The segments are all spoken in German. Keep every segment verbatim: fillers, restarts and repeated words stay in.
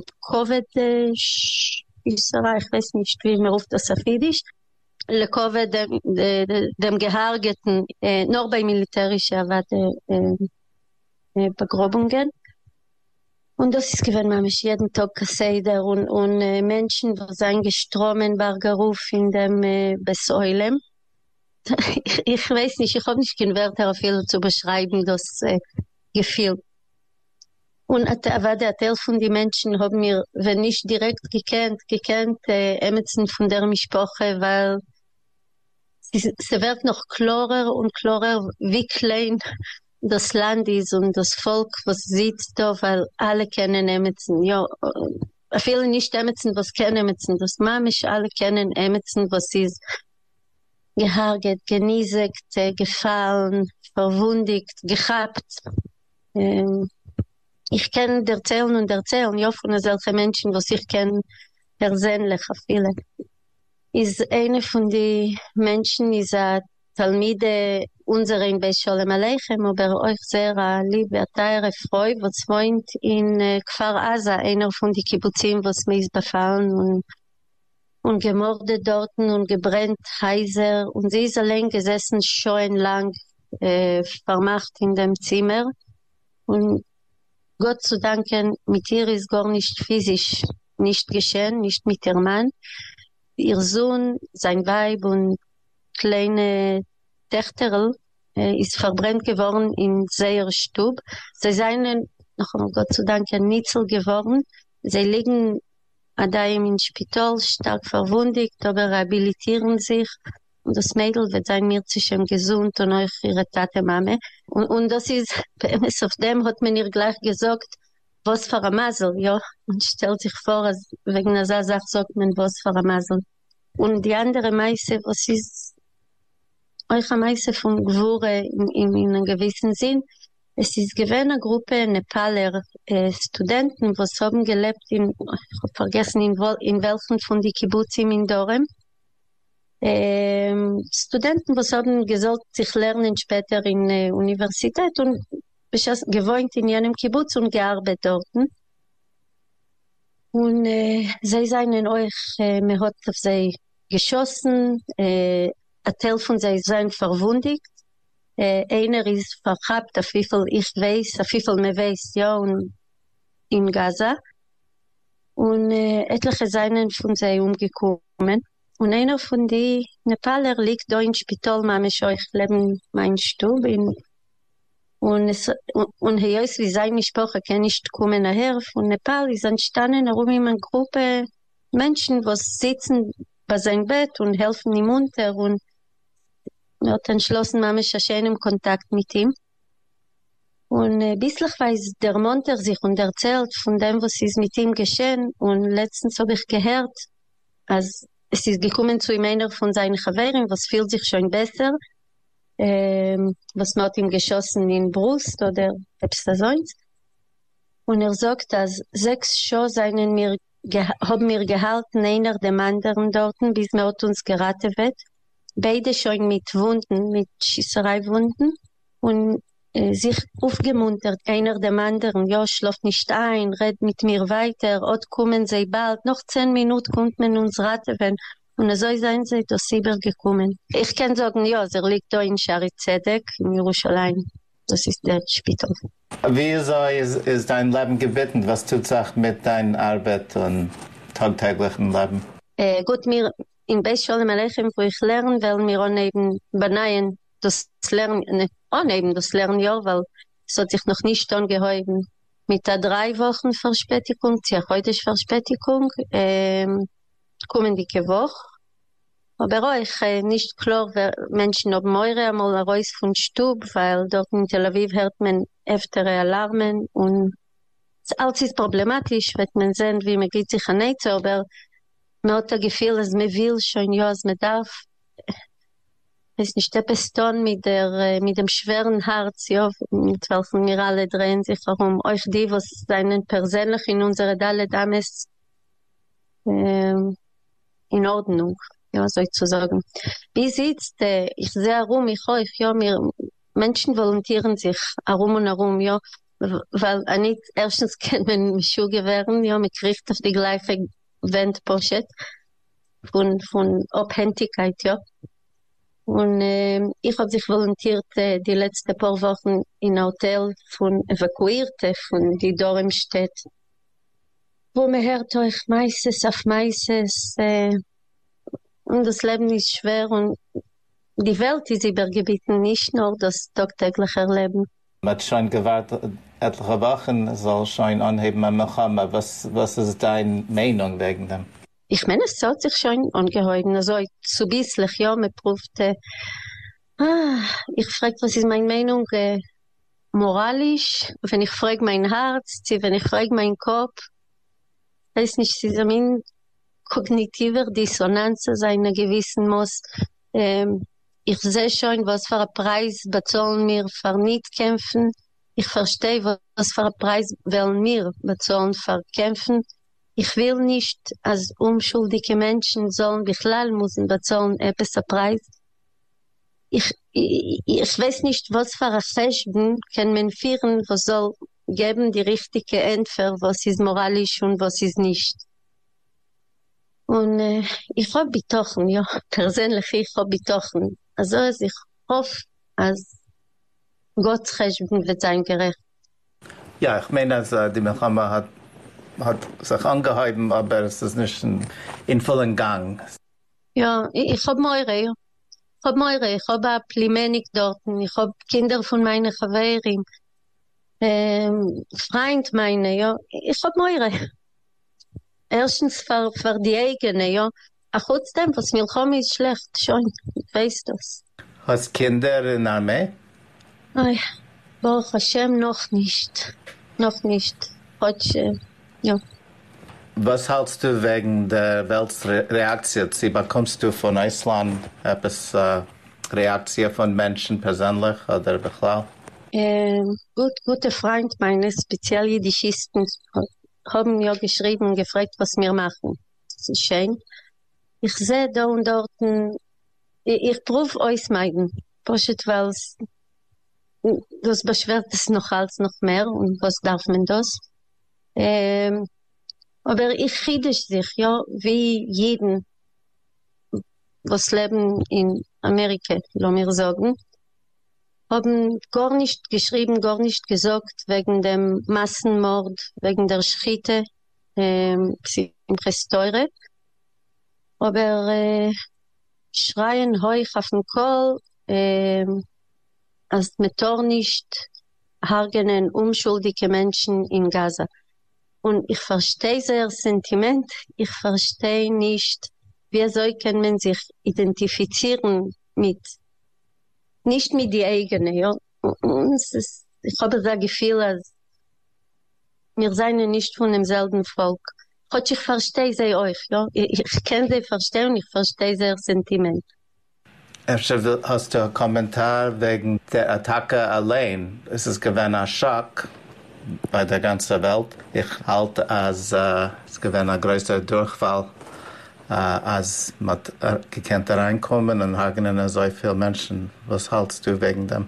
Covid, äh, Österreich, ich weiß nicht, wie man ruft das auf Jiddisch, le Covid dem, dem, dem Gehargeten, äh, nur bei militärischer Erwarte, äh, äh, Begrobungen. Und das ist gewesen, man ist jeden Tag Kasseder und, und äh, Menschen, die sind gestromen, Bargaruf in dem äh, Besäulem. ich, ich weiß nicht, ich habe nicht kein Wörter viel zu beschreiben, das äh, Gefühl. Und aber der Teil von den Menschen haben mir, wenn nicht direkt gekannt, gekannt, äh, Emerson von der Mischproche, weil sie, sie wird noch klarer und klarer, wie klein das Land ist und das Volk, was sieht da, weil alle kennen Emerson. Ja, äh, viele nicht Emerson, was kennen Emerson. Das Mamisch, alle kennen Emerson, was ist gehargert, genießigt, äh, gefallen, verwundigt, gehabt. Ähm, Ich kann erzählen und erzählen, ja, von solchen Menschen, was ich kenne, persönlich, viele. Ist eine von den Menschen, ist ein Talmide unserer in Beis Sholem Aleichem, aber euch sehr eine liebe, teure Frau, was wohnt in äh, Kfar Aza, einer von den Kibbutzim, was mir ist befallen und, und gemordet dort und gebrennt heiser. Und sie ist allein gesessen, schon lang äh, vermacht in dem Zimmer. Und Gott zu danken, mit ihr ist gar nicht physisch nicht geschehen, nicht mit ihrem Mann. Ihr Sohn, sein Weib und kleine Töchterl äh, ist verbrennt geworden in sehr Stub. Sie seien, noch einmal Gott zu danken, Nitzel geworden. Sie liegen daheim im Spital, stark verwundet, aber rehabilitieren sich. Und das Mädel wird sein mir zwischen gesund und euch ihre Tate Mame. Und, und das ist, auf dem hat man ihr gleich gesagt, was für ein Masel, ja. Und stellt sich vor, als wegen der Sache sagt man, was für ein Masel. Und die andere Meise, was ist euch eine Meise von Gwure in, in, in einem gewissen Sinn. Es ist gewesen eine Gruppe Nepaler äh, Studenten, was haben gelebt in, ich habe vergessen, in, in welchen von die Kibbutzim in Dorem. Ähm, Studenten, was haben gesagt, sich lernen später in äh, Universität und gewohnt in jenem Kibbutz und gearbeitet dort. Und äh, sie seien euch, äh, man hat auf sie geschossen, äh, ein Teil von sie seien verwundigt, äh, einer ist verhabt, auf wie viel ich weiß, auf wie viel man weiß, ja, und in Gaza. Und äh, etliche seien von sie umgekommen. Und einer von den Nepaler liegt da im Spital, man ist euch leben mein Stub in und es und, und hier ist wie sein Sprache kann nicht kommen nachher von Nepal ist entstanden herum in einer Gruppe Menschen was sitzen bei sein Bett und helfen ihm unter und hat entschlossen man ist schön im Kontakt mit ihm und äh, bislich weiß der Monter sich und erzählt von dem was ist mit ihm geschehen und letztens habe ich gehört als es ist gekommen zu ihm einer von seinen Chaveren was fühlt sich schon besser Ähm, was man hat ihm geschossen in Brust oder etwas sonst. Und er sagt, dass sechs Schuss seinen mir haben mir gehalten, einer dem anderen dort, bis mir hat uns geraten wird. Beide schon mit Wunden, mit Schießereiwunden und äh, sich aufgemuntert, einer dem anderen, ja, schlaft nicht ein, red mit mir weiter, und kommen sie bald, noch zehn Minuten kommt man uns raten, wenn und so seien sie aus Sibir gekommen. Ich kann sagen, ja, er liegt da in Shari Tzedek, in Jerusalem. Das ist der Spital. Wie so ist, ist dein Leben gebeten? Was tut sich mit deiner Arbeit und tagtäglichen Leben? Äh, gut, mir in Beis Sholem Aleichem, wo ich lerne, weil mir auch neben Banaien das Lernen, ne, auch neben das Lernen, ja, weil es hat sich noch nicht angehoben. Mit der drei Wochen Verspätigung, ja, heute ist Verspätigung, ähm, kommen die Woche. Aber auch äh, nicht klar, wer Menschen haben Meure einmal raus von Stub, weil dort in Tel Aviv hört man öftere Alarmen und alles ist problematisch, wird man sehen, wie man geht sich nicht so, aber man hat das Gefühl, dass man will schon, ja, dass man darf. Es ist nicht etwas tun mit der, mit dem schweren Herz, ja, mit welchem wir alle drehen sich herum. Euch die, was seinen persönlich in unserer Dalle damals ähm, in Ordnung. Ja, soll ich zu sagen. Wie sieht's, äh, ich sehe herum, ich euch, ja, mir, Menschen volontieren sich herum und herum, ja. weil nicht erstens kann man Schuhe werden, ja, man kriegt auf die gleiche Wandposchett von, von Abhängigkeit, ja. Und äh, ich habe sich volontiert äh, die letzten paar Wochen in ein Hotel von Evakuierten von die Dormstadt, wo man hört euch meistens auf meistens äh, und das Leben ist schwer und die Welt ist übergebieten, nicht nur das tagtägliche Leben. Man hat schon gewartet, etliche Wochen soll schon anheben am Milchama. Was, was ist deine Meinung wegen dem? Ich meine, es hat sich schon angehoben. Also, so bisslich, ja, man prüft, äh, ah, ich frage, was ist meine Meinung, äh, moralisch, wenn ich frage mein Herz, wenn ich frage meinen Kopf, weiß nicht, es ist ein kognitiver Dissonanz sein gewissen muss. Ähm, ich sehe schon, was für einen Preis bezahlen wir für nicht kämpfen. Ich verstehe, was für einen Preis wollen wir bezahlen für kämpfen. Ich will nicht, als unschuldige Menschen sollen Bichlal müssen bezahlen etwas einen Preis. Ich, ich, ich weiß nicht, was für ein Festben kann man führen, was soll geben die richtige Entfer, was ist moralisch und was ist nicht. Und äh, ich habe betochen, ja, persönlich, ich habe betochen. Also ich hoffe, als Gottes Festben wird sein gerecht. Ja, ich meine, also, die Milchama hat hat sich angehoben, aber es ist nicht in, in vollen Gang. Ja, ich, ich habe Meure, ja. Ich habe Meure, ich habe ein Plimenik dort, ich habe Kinder von meiner Chaverin, ähm, Freund meine, ja. Ich habe Meure. Erstens für, für die eigene, ja. Ach, trotzdem, was Milchama ist schlecht, schon, ich weiß das. Hast Kinder in der Armee? Ay, Baruch Hashem, noch nicht. Noch nicht. Heute, ja. Was hältst du wegen der Weltreaktion? Sie bekommst du von Island etwas äh, Reaktion von Menschen persönlich oder Bechlal? Ähm, gut, gute Freund meine Spezialjidischisten haben ja geschrieben und gefragt, was wir machen. Das ist schön. Ich sehe da und dort, ich, ich prüfe euch meiden. Poschet, weil das beschwert es noch als noch mehr und was darf man das? Ähm, aber ich rede sich, ja, wie jeden, was leben in Amerika, lass mir sagen, haben gar nicht geschrieben, gar nicht gesagt, wegen dem Massenmord, wegen der Schritte, ähm, im Restaurant. Aber, äh, schreien heuch auf den Kohl, ähm, als metor nicht hargenen unschuldige Menschen in Gaza. Und ich verstehe sehr Sentiment, ich verstehe nicht, wieso kann man sich identifizieren mit, nicht mit die eigene, ja. Und es ist, ich habe das Gefühl, als wir seien nicht von demselben Volk. Ich verstehe sie euch, ja. Ich, ich kann sie verstehen, ich verstehe sehr Sentiment. Hast du einen Kommentar wegen der Attacke allein? Es ist gewesen ein Schock bei der ganzen Welt. Ich halte als äh, es gewesen ein größer Durchfall, äh, als man äh, gekannt reinkommen und haben so viele Menschen. Was hältst du wegen dem?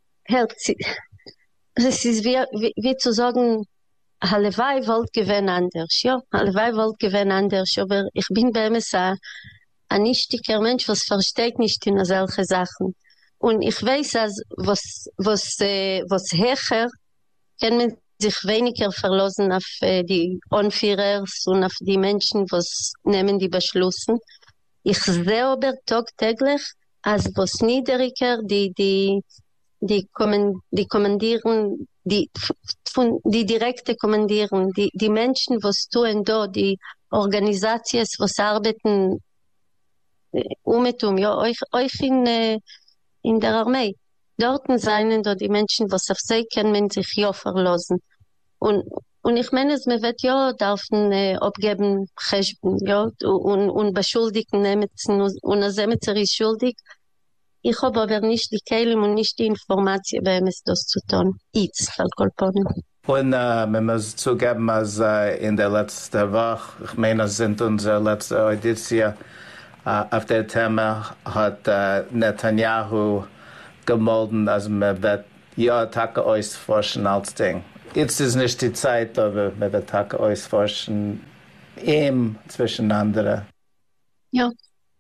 Es ist wie, wie, wie zu sagen, Halleweih wollt gewesen anders, ja. Halleweih wollt gewesen anders, aber ich bin bei mir so ein nichtiger Mensch, was versteht nicht in solche Sachen. Und ich weiß, als was, was, äh, was Hecher, kann man sich weniger verlassen auf äh, die Anführers und auf die Menschen, was nehmen die Beschlüsse. Ich sehe aber tagtäglich, als was Niederiger, die, die, die, kommen, die kommandieren, die, von, die direkte kommandieren, die, die Menschen, was tun da, die Organisationen, was arbeiten, Umetum, ja, euch, euch in, äh, in der Armee. Dort seien da die Menschen, was auf sie können, man sich ja verlassen. Und, und ich meine, es, man wird ja, dürfen, äh, abgeben, Cheshben, ja, und, und beschuldigen, nehmen, und als Emetzer ist schuldig. Ich habe aber nicht die Kelim und nicht die Information, wem es das zu tun. Jetzt, Falkolponen. Und äh, man muss zugeben, als äh, in der letzten Woche, ich meine, es sind unsere letzte Audition, Uh, auf der Thema hat uh, Netanyahu gemolden, also man wird ja Attacke ausforschen als Ding. Jetzt ist nicht die Zeit, aber wir werden ausforschen, ihm zwischen anderen. Ja,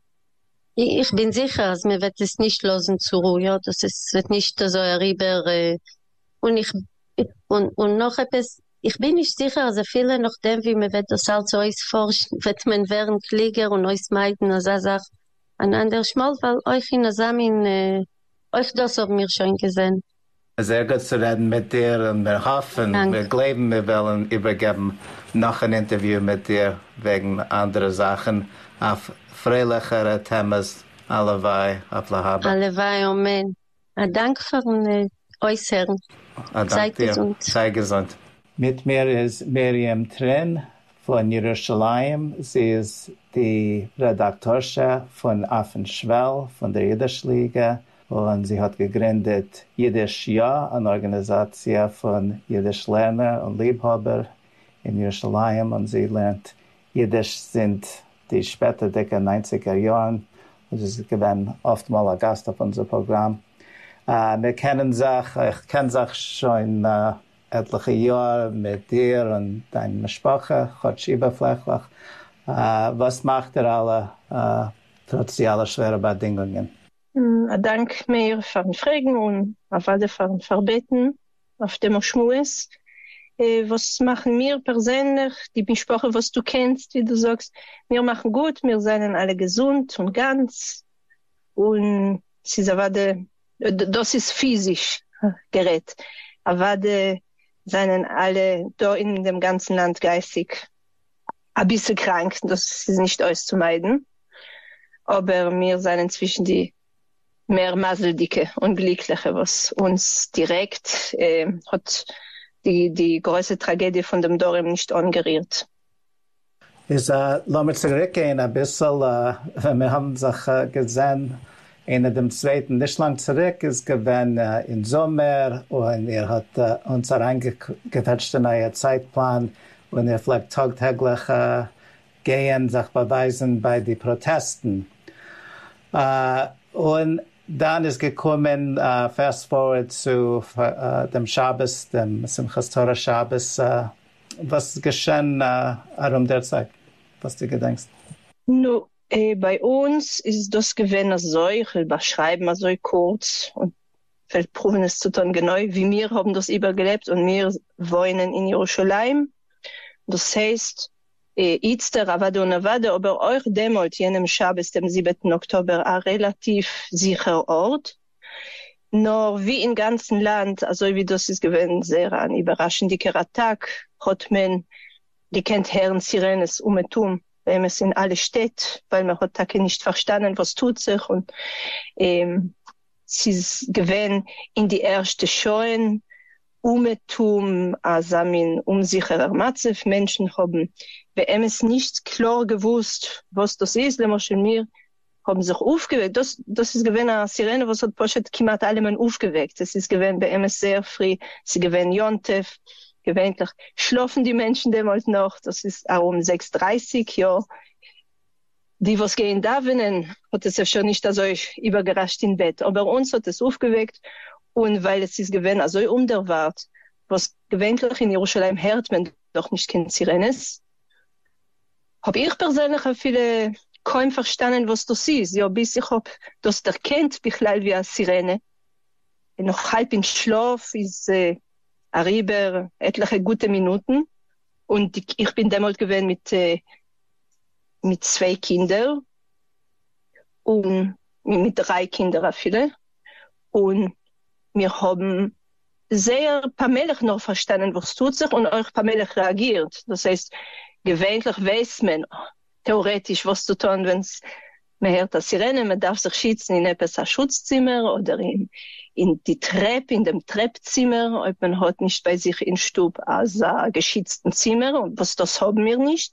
ich, ich bin sicher, also wir werden es nicht losen zur Ruhe, ja, das ist, wird nicht so rüber, äh, und ich, und, und noch etwas, ich bin nicht sicher, also viele nachdem, wie wir das alles ausforschen, wird man während Klieger und uns meiden, also er sagt, ein anderes Mal, weil euch in Asamin, äh, euch das haben wir schon gesehen. Sehr gut zu reden mit dir und wir hoffen, Danke. wir glauben, wir wollen übergeben noch ein Interview mit dir wegen anderer Sachen auf freilichere Themen, allebei auf La Habra. Allebei, Amen. Danke für äh, euch, Herren. Sei gesund. Sei gesund. Mit mir ist Miriam Trin von Jerusalem. Sie ist die Redaktorin von Affenschwell von der Jiddischliga. Und sie hat gegründet Jiddisch Ja, eine Organisation von Jiddischlerner und Liebhaber in Jerusalem. Und sie lernt Jiddisch sind die später Decke neunziger Jahren. Und sie gewinnt oftmals ein Gast auf unser Programm. Uh, wir kennen sich, ich kenne sich schon uh, etliche Jahre mit dir und deiner Sprache, Gott überflächlich. Uh, was macht ihr alle, uh, trotz aller schweren Bedingungen? Mm, Dank mir für den Fragen und auf alle für den Verbeten auf dem Schmues. Äh, was machen wir persönlich? Die Sprache, was du kennst, wie du sagst, wir machen gut, wir sind alle gesund und ganz. Und es ist aber de, das ist physisch gerät. Aber de sind alle da in dem ganzen Land geistig ein bisschen krank. Das ist nicht auszumeiden. Aber wir sind inzwischen die mehr Maseldicke und Glückliche, was uns direkt äh, hat die, die große Tragödie von dem Dorem nicht angerührt. Is, uh, lassen wir zurückgehen ein bisschen. Uh, wir haben sich uh, gesehen, in dem zweiten, nicht lang zurück, ist gewesen uh, im Sommer und er hat uh, uns reingefetscht in einen Zeitplan und er vielleicht tagtäglich uh, gehen, sich beweisen bei den Protesten. Uh, und dann ist gekommen, uh, fast forward zu uh, dem Shabbos, dem Simchas Torah Shabbos. Uh, was ist geschehen uh, um der Zeit? Was du gedenkst? No, äh, bei uns ist das gewesen so, ich will beschreiben so kurz und will proben es zu tun genau, wie wir haben das übergelebt und wir wohnen in Jerusalem. Das heißt, Itzter, Avade und Avade, aber euch demult jenem Shabbos, dem siebten Oktober, ein relativ sicherer Ort. Nur wie im ganzen Land, also wie das ist gewesen, sehr ein überraschender Attack, hat man die kennt Herren Sirenes umetum, wenn es in alle steht, weil man hat Tage nicht verstanden, was tut sich und ähm, sie ist gewesen in die erste Scheuen, umetum, asamin, unsicherer Matzev, Menschen haben, wenn es nicht klar gewusst, was das ist, nämlich mir, haben sich aufgeweckt. Das, das ist gewesen eine Sirene, was hat Poshet kimat alle Mann aufgeweckt. Es ist gewesen bei M S sehr früh, sie gewesen Jontef, gewöhnlich schlafen die Menschen damals noch, das ist auch um sechs Uhr dreißig, ja. Die, was gehen da winnen, hat es ja schon nicht so überrascht im Bett. Aber uns hat es aufgeweckt und weil es ist gewesen, also unerwartet, was gewöhnlich in Jerusalem hört man doch nicht kein Sirenes. Hab ich persönlich auch viele kaum verstanden, was das ist. Ja, bis ich hab das erkennt, bichlal wie eine Sirene. Noch halb in Schlaf ist, äh, Arriber etliche gute Minuten und ich, ich bin damals gewesen mit äh, mit zwei Kindern und mit drei Kindern viele und wir haben sehr paarmelig noch verstanden, was tut sich und auch paarmelig reagiert. Das heißt, gewöhnlich weiß man theoretisch, was zu tun, wenn es man hört das Sirene, man darf sich schützen in etwas ein Schutzzimmer oder in, in die Treppe, in dem Treppzimmer, ob man hat nicht bei sich in Stub als ein geschützten Zimmer, und was das haben wir nicht.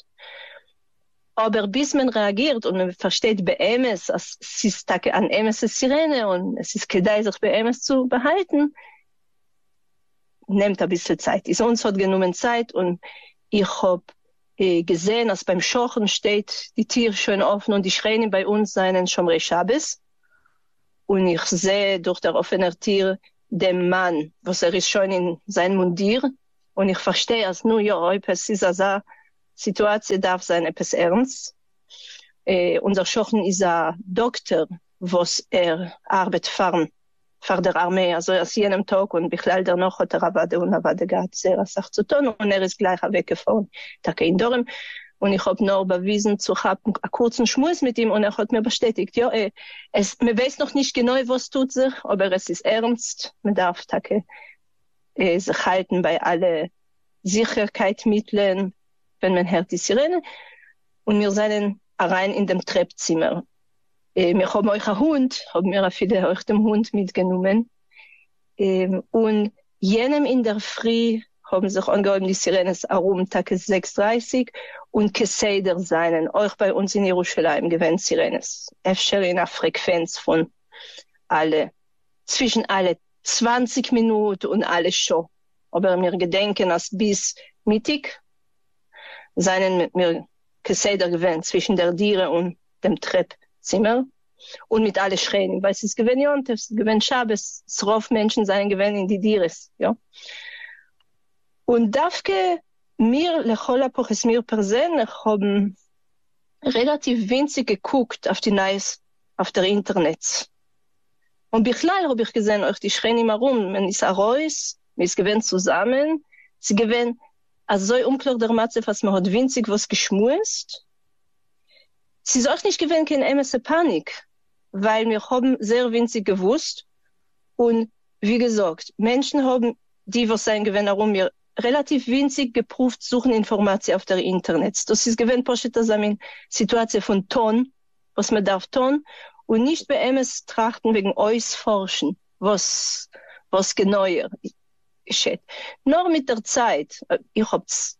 Aber bis man reagiert und man versteht bei M S, es ist an M S Sirene und es ist kedai, sich bei M S zu behalten, nimmt ein bisschen Zeit. Ist uns hat genommen Zeit und ich hab gesehen, dass beim Schochen steht die Tür schön offen und die Schreine bei uns seien Shomrei Shabbos. Und ich sehe durch der offene Tür den Mann, was er ist schon in sein Mundir Und ich verstehe es nur, ja, etwas ist eine Situation darf sein, etwas ernst. Äh, unser Schochen ist ein Doktor, was er arbeitet für, für der Armee, also aus jenem Tag und Bichlal der noch hat er Avade und Avade gehabt, sehr Sache zu tun und er ist gleich weggefahren. Tage in Dorem. Und ich habe noch bewiesen zu haben, einen kurzen Schmuss mit ihm und er hat mir bestätigt, ja, äh, es, man weiß noch nicht genau, was tut sich, aber es ist ernst. Man darf Tage, äh, sich halten bei allen Sicherheitsmitteln, wenn man hört die Sirene. Und wir sind rein in dem Treppzimmer. Äh, wir haben euch einen Hund, haben wir viele euch den Hund mitgenommen. Ähm, und jenem in der Früh haben sich angehoben die Sirenes herum, Tage sechs Uhr dreißig und Keseder seinen, euch bei uns in Jerusalem gewinnt Sirenes. Efter in einer Frequenz von alle, zwischen alle zwanzig Minuten und alle schon. Aber wir gedenken, dass bis Mittag seinen mit mir Keseder gewinnt zwischen der Diere und dem Treppzimmer. Und mit alle Schreien, weil es ist gewinnt Jont, es ist gewinnt Schabes, es rauf Menschen seien gewinnt in die Dieres, ja. Und dafke mir, lechol apoches mir persönlich, haben relativ winzig geguckt auf die Neues, auf der Internet. Und bichlal habe ich gesehen, euch die Schreien immer rum, man ist raus, man ist gewinnt zusammen, sie gewinnt, also so unklar der Matze, was man hat winzig was geschmust. Sie ist auch nicht gewinnt, keine M S Panik, weil wir haben sehr winzig gewusst. Und wie gesagt, Menschen haben, die was sein gewinnt, herum mir relativ winzig geprüft, suchen Informationen auf der Internet. Das ist gewinnt, das eine Situation von Ton, was man darf tun, und nicht bei M S trachten wegen Ausforschen, was, was genauer geschieht. Nur mit der Zeit, ich hab's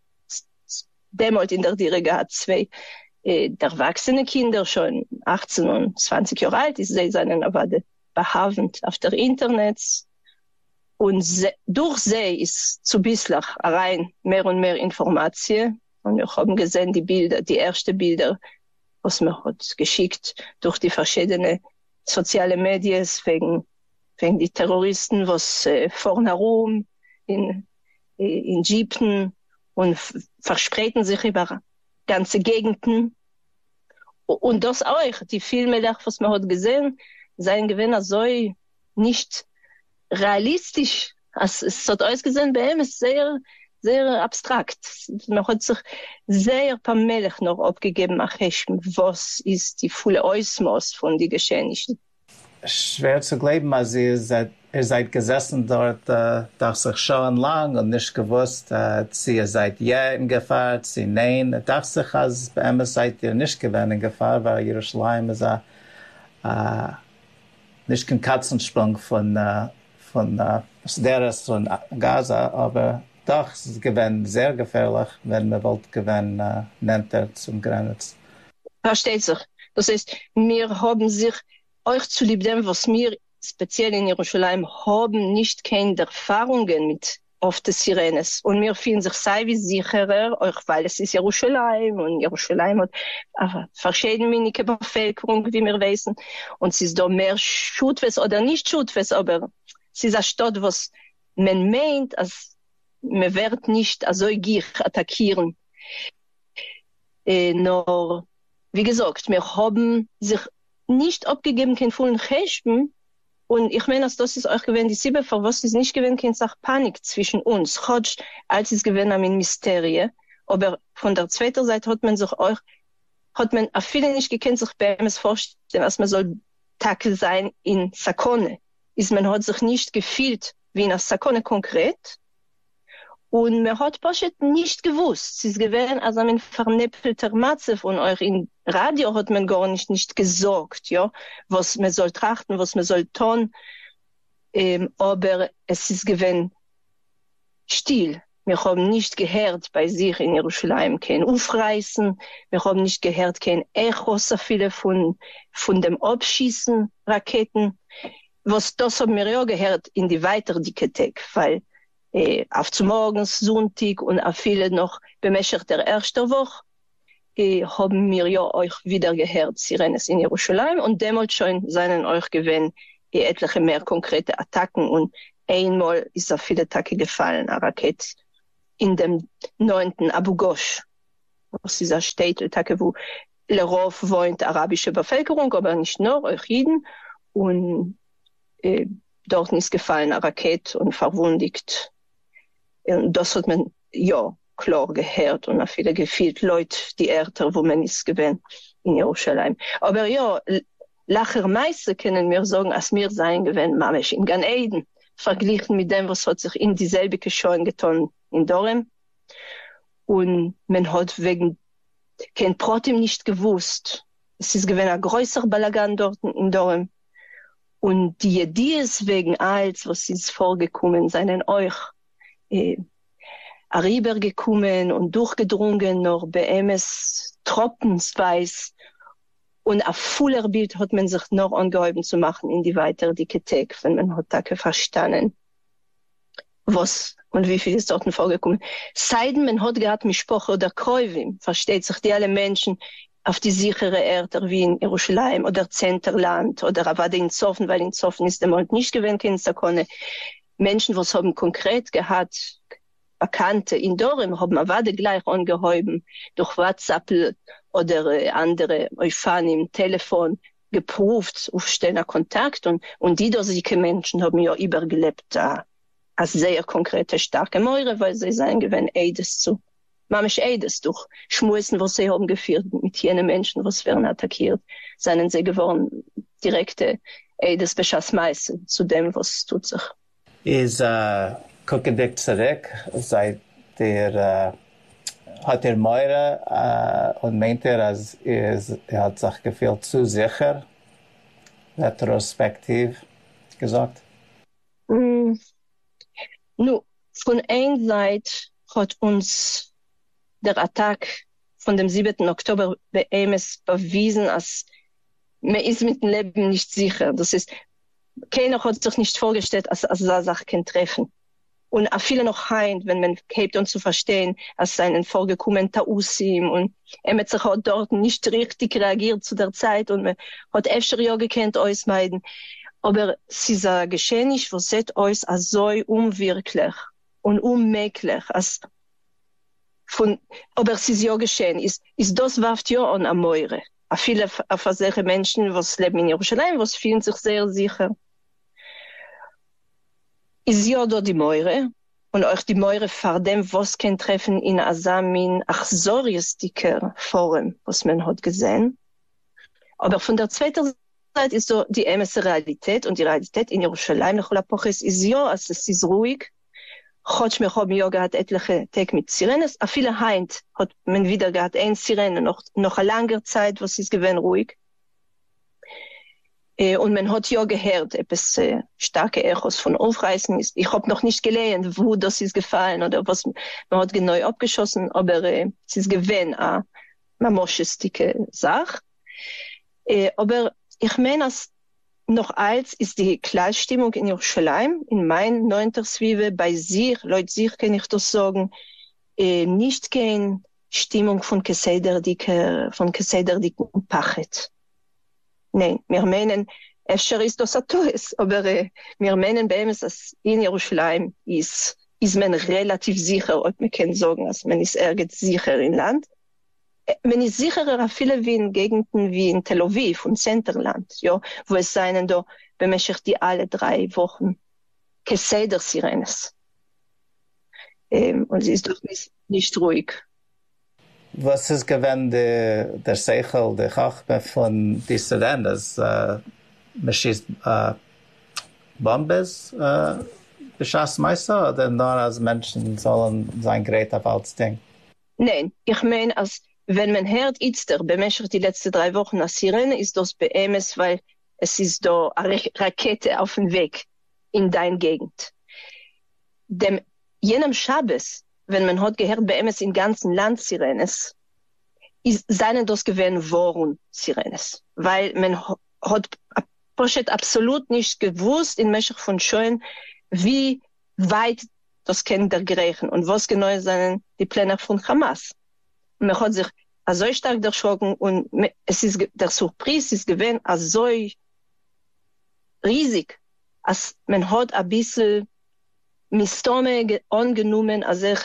damals in der Dire gehabt, zwei, äh, der erwachsene Kinder, schon achtzehn und zwanzig Jahre alt, ist sie seinen aber behavend auf der Internet. Und se, durch sie ist zu bislang rein mehr und mehr Information. Und wir haben gesehen, die Bilder, die ersten Bilder, was man hat geschickt durch die verschiedenen sozialen Medien, wegen, wegen die Terroristen, was äh, vorne herum in, in Jeepen und f- verspreiten sich über ganze Gegenden. Und das auch, die Filme, was man hat gesehen, seien Gewinner so nicht realistisch. Also, es hat alles gesehen, bei ihm ist sehr, sehr abstrakt. Man hat sich sehr paar Melech noch abgegeben, was ist die volle Ausmaß von den Geschehnissen. Schwer zu glauben, also ihr seid, ihr seid gesessen dort, äh, dachte sich schon lang und nicht gewusst, äh, sie ihr seid ja in Gefahr, sie nein. Ich dachte sich, als bei ihm seid ihr nicht gewesen in Gefahr, weil Jerusalem ist äh, äh, nicht kein Katzensprung von äh, von äh, der ist von Gaza, aber doch, es ist gewesen sehr gefährlich, wenn man wollte gewinnen, äh, nennt er zum Grenz. Versteht sich. Das heißt, wir haben sich euch zu lieb dem, was wir speziell in Jerusalem haben, nicht keine Erfahrungen mit oft des Sirenes. Und wir fühlen sich sei wie sicherer, euch, weil es ist Jerusalem und Jerusalem hat aber verschiedene wenige Bevölkerung, wie wir wissen. Und es ist da mehr Schutfes oder nicht Schutfes, aber es ist eine Stadt, was man meint, als man wird nicht so gier attackieren. Äh, nur, wie gesagt, wir haben sich nicht abgegeben, kein vollen Cheshben. Und ich meine, das ist auch gewesen, die Siebe, für was ist nicht gewesen, keine Sache Panik zwischen uns. Chodsch, als es gewesen haben, ein Mysterie. Aber von der zweiten Seite hat man sich auch, hat man auch viele nicht gekannt, sich bei ihm vorstellen, als man soll Takel sein in Sakone. Ist, man hat sich nicht gefühlt wie in der Sakone konkret. Und man hat Poschet nicht gewusst. Es ist gewesen, als ein vernäppelter Matze von euch in Radio hat man gar nicht, nicht gesagt, ja, was man soll trachten, was man soll tun. Ähm, aber es ist gewesen still. Wir haben nicht gehört bei sich in Jerusalem kein Aufreißen. Wir haben nicht gehört kein Echo so viele von, von dem Abschießen Raketen. Was das haben wir ja gehört in die weitere Dikethek, weil äh, auf zum Morgens, Sonntag und auch viele noch bemächtigt der ersten Woche äh, haben wir ja euch wieder gehört, Sirenes in Jerusalem und damals schon seien euch gewesen äh, etliche mehr konkrete Attacken und einmal ist auf viele Tage gefallen, eine Rakete in dem neunten Abu Ghosh, aus dieser Städte, wo Lerov wohnt arabische Bevölkerung, aber nicht nur, auch Jiden. Und äh, dort ist gefallen eine Rakete und verwundigt. Und das hat man, ja, klar gehört und auch viele gefühlt Leute, die Älter, wo man ist gewesen in Jerusalem. Aber ja, lacherweise können wir sagen, als wir sein gewesen, Mamesh in Gan Eden, verglichen mit dem, was hat sich in dieselbe schon getan in Dorem. Und man hat wegen kein Protim nicht gewusst. Es ist gewesen ein größer Balagan dort in Dorem. Und die Idee ist wegen alles, was ist vorgekommen, seien euch äh, rübergekommen und durchgedrungen noch bei Emes Tropfensweis. Und ein voller Bild hat man sich noch angehoben zu machen in die weitere Dikethek, wenn man hat da verstanden, was und wie viel ist dort vorgekommen. Seitdem man hat gehabt mit Spoche oder Kräuvim, versteht sich die alle Menschen auf die sichere Erde wie in Jerusalem oder Zenterland oder aber in Zoffen, weil in Zoffen ist der Mond nicht gewinnt, in Sakone. Menschen, was haben konkret gehabt, Bekannte in Dorem, haben aber gleich angehäuben durch WhatsApp oder äh, andere Euphan im Telefon geprüft, aufstehender Kontakt und, und die dosige Menschen haben ja übergelebt da. Als sehr konkrete, starke Meure, weil sie sein gewinn Eides zu. Mamisch Eides durch Schmuisen, was sie haben geführt mit jenen Menschen, was werden attackiert, seien sie geworden direkte Eides beschass meisten zu dem, was tut sich. Is uh, Kuckendick zurück, seit der uh, hat er Meure uh, und meint er, als is, er hat sich gefühlt zu sicher, retrospektiv gesagt? Mm. Nu, von einer Seite hat uns der Attack von dem siebten Oktober bei Emes bewiesen, als man ist mit dem Leben nicht sicher. Das ist, keiner hat sich nicht vorgestellt, als, als eine Sache kann treffen. Und auch viele noch heint, wenn man hebt uns zu verstehen, als seinen vorgekommenen Tausim und er hat sich auch dort nicht richtig reagiert zu der Zeit und man hat öfter ja gekannt ausmeiden. Aber es ist ein Geschehnis, was sieht uns als so unwirklich und unmöglich. Als von, aber es ist ja geschehen. Ist, ist das wirft ja an eine Meure. A viele solche Menschen, was leben in Jerusalem, was fühlen sich sehr sicher. Ist ja da die Meure. Und auch die Meure vor dem, was kann treffen in Asamin, achsoristiker Form, was man hat gesehen. Aber von der zweiten ist so die ämste Realität und die Realität in Jerusalem nach Olapoches ist ja, als es ist ruhig. Chotsch mir haben ja gehabt etliche Tage mit Sirenes, a viele heint hat man wieder gehabt ein Sirene noch noch eine lange Zeit, was ist gewesen ruhig. Äh, und man hat ja gehört, etwas äh, starke Echos von Aufreißen ist. Ich habe noch nicht gelernt, wo das ist gefallen oder was man hat genau abgeschossen, aber äh, es ist gewesen a mamoschistische Sache. Äh, aber ich meine, als noch als ist die Kleinstimmung in Jerusalem, in mein neunter Zwiebel, bei sich, Leute sich kann ich das sagen, äh, nicht keine Stimmung von Kessederdicke, von Kessederdicke und Pachet. Nein, wir meinen, öfter ist das Atoes, aber äh, wir meinen bei uns, dass in Jerusalem ist, ist man relativ sicher, und man kann sagen, dass man ist irgendwie sicher im Land. Man ist sicherer viele wie in Gegenden wie in Tel Aviv und Centerland, ja, wo es seien da bemächtigt die alle drei Wochen Keseder-Sirenes. Ähm, und sie ist doch nicht, nicht ruhig. Was ist gewesen der, der Seichel, der Chachme von den Sirenes? Äh, man schießt äh, Bombes, äh, beschass Meister, oder nur als Menschen sollen sein Gerät auf alles Ding? Nein, ich meine, als wenn man hört, jetzt der bemächtigt die letzten drei Wochen als Sirene, ist das bei Emes, weil es ist da eine Rakete auf dem Weg in dein Gegend. Dem, jenem Schabbes, wenn man hat gehört bei Emes im ganzen Land Sirenes, ist, seien das gewesen Wohren Sirenes. Weil man hat absolut nicht gewusst, in Meschach von Schoen, wie weit das kennt der Griechen und was genau seien die Pläne von Hamas. Man hat sich so stark erschrocken und es ist, der Surprise ist gewesen so riesig, als man hat ein bisschen Mistome angenommen, als solche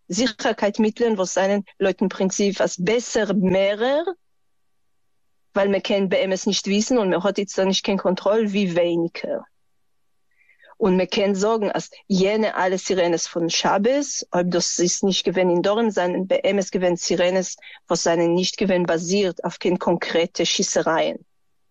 Sicherheitsmitteln, was seinen Leuten Prinzip als besser mehrer, weil man kann bei ihm es nicht wissen und man hat jetzt da nicht keine Kontrolle, wie weniger. Und man kann sagen, als jene alle Sirenes von Schabes, ob das ist nicht gewesen in Dorn sein, bei ihm es gewesen Sirenes, was seinen nicht gewesen basiert auf keine konkrete Schießereien.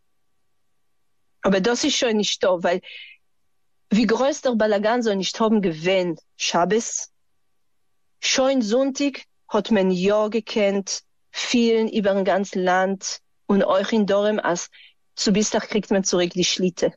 Aber das ist schon nicht da, weil wie groß der Balagan soll nicht haben gewesen Schabes. Schon Sonntag hat man ja gekannt, vielen über ein ganzes Land und euch in Dorem, als zu Bistach kriegt man zurück die Schlitte.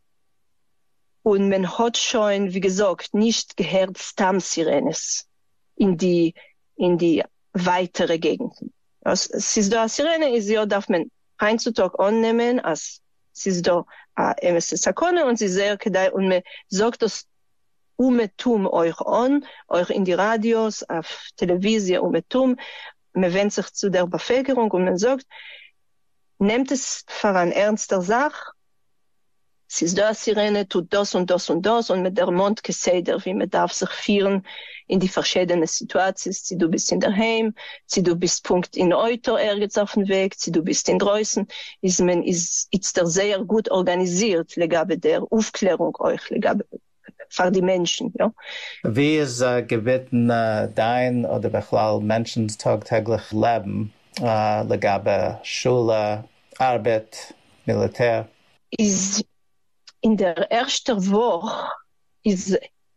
Und man hat schon, wie gesagt, nicht gehört Stamm-Sirenes in die, in die weitere Gegenden. Also, es ist da eine Sirene, ist ja, darf man heutzutage annehmen, als es ist da eine M S S-Sakone und sie ist sehr kedai und man sagt das umetum euch an, euch in die Radios, auf Television umetum, man wendet sich zu der Bevölkerung und man sagt, nehmt es für eine ernste Sache, es ist da eine Sirene, tut das und das und das und mit der Mond geseder, wie man darf sich führen in die verschiedenen Situationen, sie du bist in der Heim, sie du bist Punkt in Auto, ergens auf dem Weg, sie du bist in draußen, ist man ist, ist der sehr gut organisiert, legabe der Aufklärung euch, legabe für die Menschen, ja. Wie ist uh, gewitten uh, dein oder bechlall Menschens tagtäglich Leben, uh, legabe Schule, Arbeit, Militär? Ist in der ersten Woche ist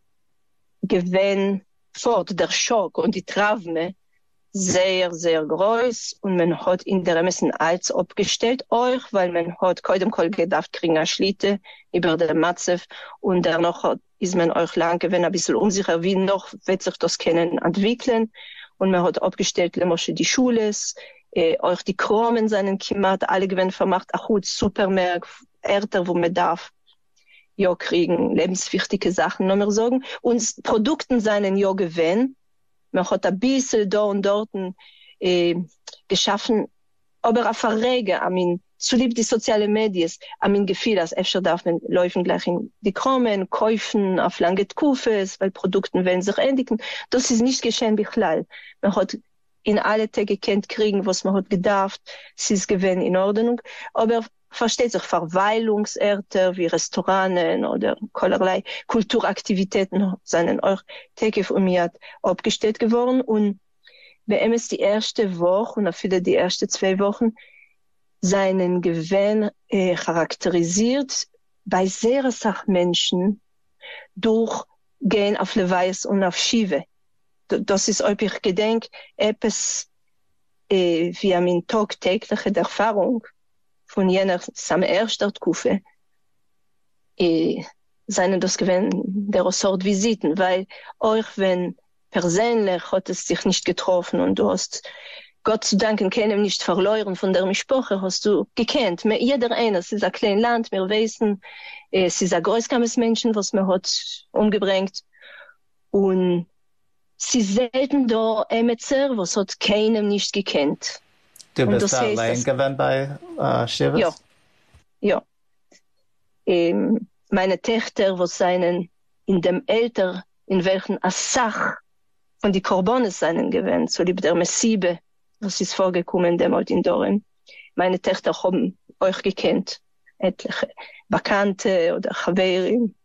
gewesen fort der Schock und die Traume sehr, sehr groß und man hat in der Messen als abgestellt euch, weil man hat kaum Kohl gedacht, kriegen eine Schlitte über der Matzev und danach hat, ist man euch lang gewesen, ein bisschen unsicher, wie noch wird sich das kennen entwickeln und man hat abgestellt, lemosche die Schule, äh, euch die Kromen seinen Kimat, alle gewesen vermacht, auch gut Supermärkte, Erde, wo man darf, ja kriegen, lebenswichtige Sachen, noch mehr sagen. Und Produkten seinen ja gewesen. Man hat ein bisschen da und dort äh, geschaffen, aber auf der Regel, I mean, zulieb die sozialen Medien, I mean, gefiel, als öfter darf man laufen gleich in die Kromen, kaufen auf lange Kufes, weil Produkten werden sich endigen. Das ist nicht geschehen wie Chlal. Man hat in alle Tage kennt kriegen, was man hat gedacht, es ist gewesen in Ordnung, aber versteht sich Verweilungsorte wie Restauranten oder allerlei Kulturaktivitäten seien auch täglich um mir abgestellt geworden und bei ihm ist die erste Woche und auch viele die ersten zwei Wochen seinen Gewinn äh, charakterisiert bei sehr Sachmenschen durch gehen auf Leweis und auf Schive. Das ist, ob ich gedenk, etwas äh, wie eine tagtägliche Erfahrung von jener seiner ersten Kufe, äh, seien das gewesen der Sort Visiten, weil euch, wenn persönlich hat es sich nicht getroffen und du hast Gott zu danken keinem nicht verloren von der Mischproche, hast du gekannt. Mir jeder einer, es ist ein kleines Land, wir wissen, äh, es ist ein größeres Menschen, was man hat umgebracht und sie selten da Emetzer, was hat keinem nicht gekannt. Du bist da allein gewesen bei uh, Shivas? Ja, ja. Ähm, meine Töchter, was seinen in dem Älter, in welchen Asach von die Korbones seinen gewesen, so lieb der Messibe, was ist vorgekommen, demalt in Doren. Meine Töchter haben euch gekannt, etliche Bekannte oder Chaverin.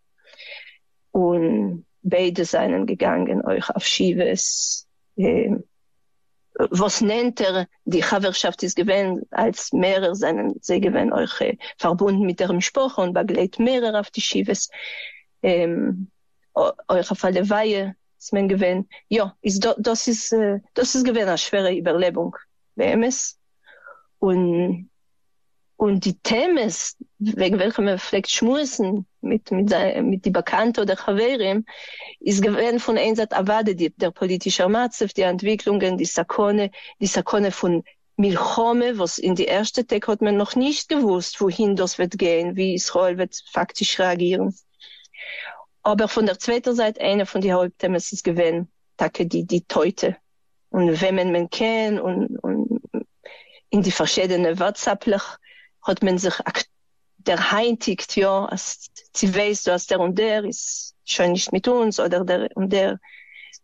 Und beide seien gegangen, euch auf Shivas. Ähm, was nennt er, die Chaverschaft ist gewesen, als mehrere seinen, sie gewesen euch äh, verbunden mit der Sprache und begleitet mehrere auf die Shivas. Ähm, euch auf alle Weihe ist man gewesen. Ja, ist, das ist, äh, das ist gewesen eine schwere Überlebung bei M S. Und, und die Themen, wegen welcher man vielleicht schmusen mit, mit, mit die Bekannten oder Chaverim, ist gewesen von einer Seite Avade, die, der politische Matzev, die Entwicklungen, die Sakone, die Sakone von Milchome, was in die erste Tag hat man noch nicht gewusst, wohin das wird gehen, wie Israel wird faktisch reagieren. Aber von der zweiten Seite, einer von den Hauptthemen ist gewesen, Tage die, die Teute. Und wenn man man kennt und, und in die verschiedenen WhatsApp-Lech hat man sich der heintigt, ja, als sie weiß, dass der und der ist schon nicht mit uns oder der und der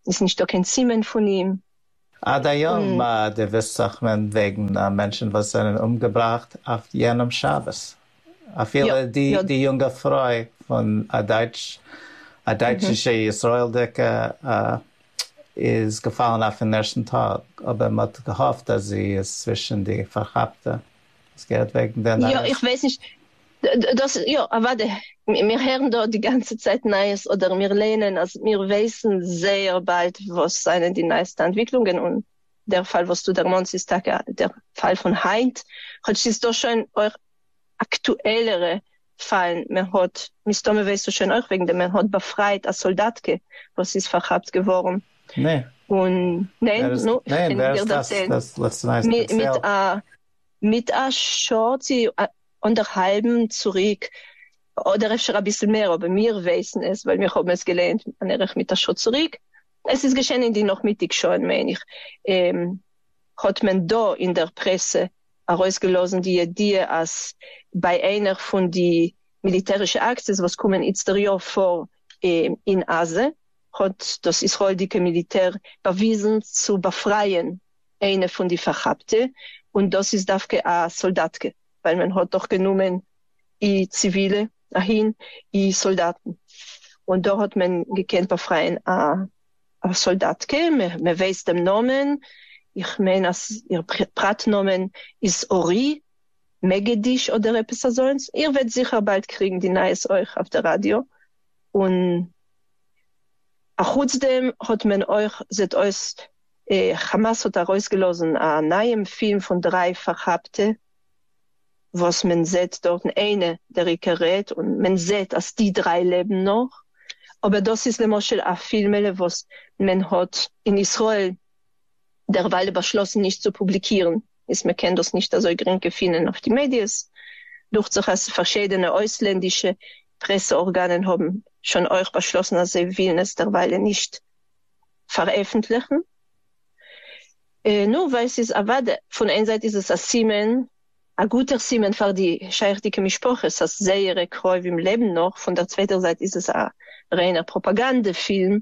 ist nicht doch kein Zimmer von ihm. Adayom, uh, der wisst sagt man wegen uh, Menschen, was sind umgebracht auf jenem Schabbos. Auf viele, Ja, die, ja. die junge Frau von a Deutsch, a deutsche mhm. Israel-Decke, uh, ist gefallen auf den ersten Tag, aber man hat gehofft, dass sie ist zwischen die Verhabte. Es geht wegen der Ja, Neues. ich weiß nicht. Das, ja, aber warte, wir hören da die ganze Zeit Neues oder wir lernen, also wir wissen sehr bald, was seien die neuesten Entwicklungen und der Fall, was du der Mons ist, der Fall von Heint, hat sich doch schon auch aktuellere Fall. Man hat, Mistome weiß so schön auch wegen dem, man hat befreit als Soldatke, was ist verhabt geworden. Nee. Und, nein, ist, no, nein, wer ist das? Das letzte Mal mit, mit, uh, mit a Shorty, uh, unter halben zurück, oder öfter ein bisschen mehr, aber wir wissen es, weil wir haben es gelernt, an der mit der Schott zurück. Es ist geschehen in die noch mittig schon, meine ich. Ähm, hat man da in der Presse herausgelassen, die Idee, als bei einer von die militärischen Akten, was kommen jetzt der Jahr vor, ähm, in Asien, hat das israelische Militär bewiesen zu befreien, eine von die Verhabten, und das ist dafür ein Soldatke, weil man hat doch genommen, i Zivile, dahin, i Soldaten. Und da hat man gekannt befreien, a, a Soldatke, man, man weiß den Namen, ich meine, ihr Pratnamen ist Ori, Megedisch oder etwas sonst. Ihr werdet sicher bald kriegen, die Neues euch auf der Radio. Und trotzdem hat man euch, seht euch, eh, Hamas hat herausgelassen, einen neuen Film von drei Verhabten, was man sieht dort eine, der ich gerät, und man sieht, dass die drei leben noch. Aber das ist nämlich ein Film, was man hat in Israel derweil beschlossen, nicht zu publizieren. Ist, man kennt das nicht, also gering gefunden auf die Medien. Durch sich als verschiedene ausländische Presseorgane haben schon euch beschlossen, dass sie wollen es derweil nicht veröffentlichen. Äh, nur weil es ist, aber von einer Seite ist es ein Simen, ein guter Simen für die scheichdike Mischproche, es ist sehr Kräuv im Leben noch. Von der zweiten Seite ist es ein reiner Propagandafilm.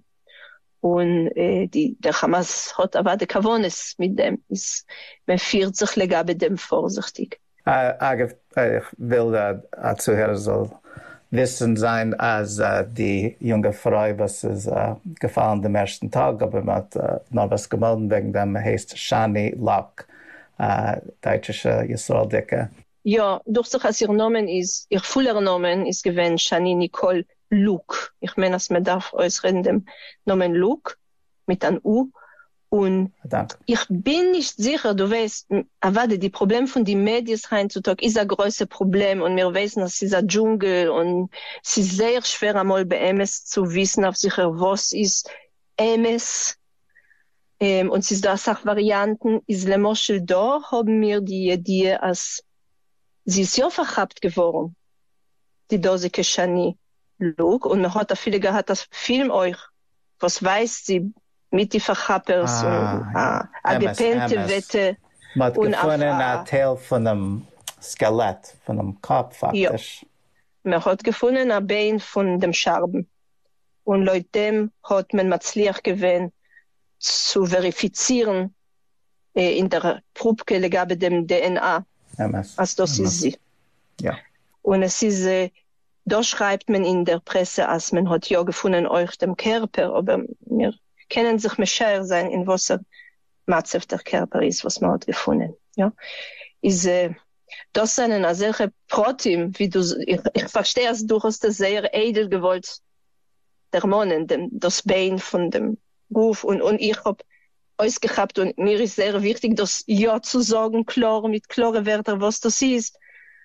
Und äh, die, der Hamas hat aber die Kavones mit dem. Ist, man führt sich legabe dem vorsichtig. Uh, ich will uh, zuhören soll wissen sein, als uh, die junge Frau, was ist uh, gefallen dem ersten Tag, aber man hat uh, noch was gemeldet wegen dem, heißt Shani Locke, uh, deutsche Israel-Dicke. Ja, durch so, als ihr Namen ist, ihr voller Namen ist gewesen Shani Nicole Luke. Ich meine, dass man darf ausreden dem Namen Luke mit einem U. Und Danke. Ich bin nicht sicher, du weißt, aber die Problem von den Medien heutzutage ist ein großes Problem und wir wissen, dass es ist ein Dschungel und es ist sehr schwer einmal bei M S zu wissen, auf sicher, was ist M S. Ähm, und es ist da auch Varianten. Ist Le Moschel da, haben wir die Idee, als sie ist ja verhabt geworden, die Dose Shani Luke. Und man hat auch viele gehabt, das Film euch, was weiß sie, mit die Verhappers ah, und ah, a gepente Wette. Man hat gefunden ein Teil von einem Skelett, von einem Kopf faktisch. Ja. Man hat gefunden ein Bein von dem Scherben. Und laut dem hat man Matzliach gewähnt, zu verifizieren äh, in der Probe legabe dem D N A. M S. Als das M S. ist sie. Ja. Und es ist, äh, da schreibt man in der Presse, als man hat ja gefunden euch dem Körper, aber wir können sich mehr sein, in was er Matzev der Körper ist, was man hat gefunden. Ja, ist, äh, das sind eine solche Protein, wie du, ich, ich verstehe es, du hast das sehr edel gewollt, der Mann, dem, das Bein von dem Ruf, und, und ich hab alles gehabt, und mir ist sehr wichtig, das ja zu sagen, klar, mit klaren Wörtern, was das ist,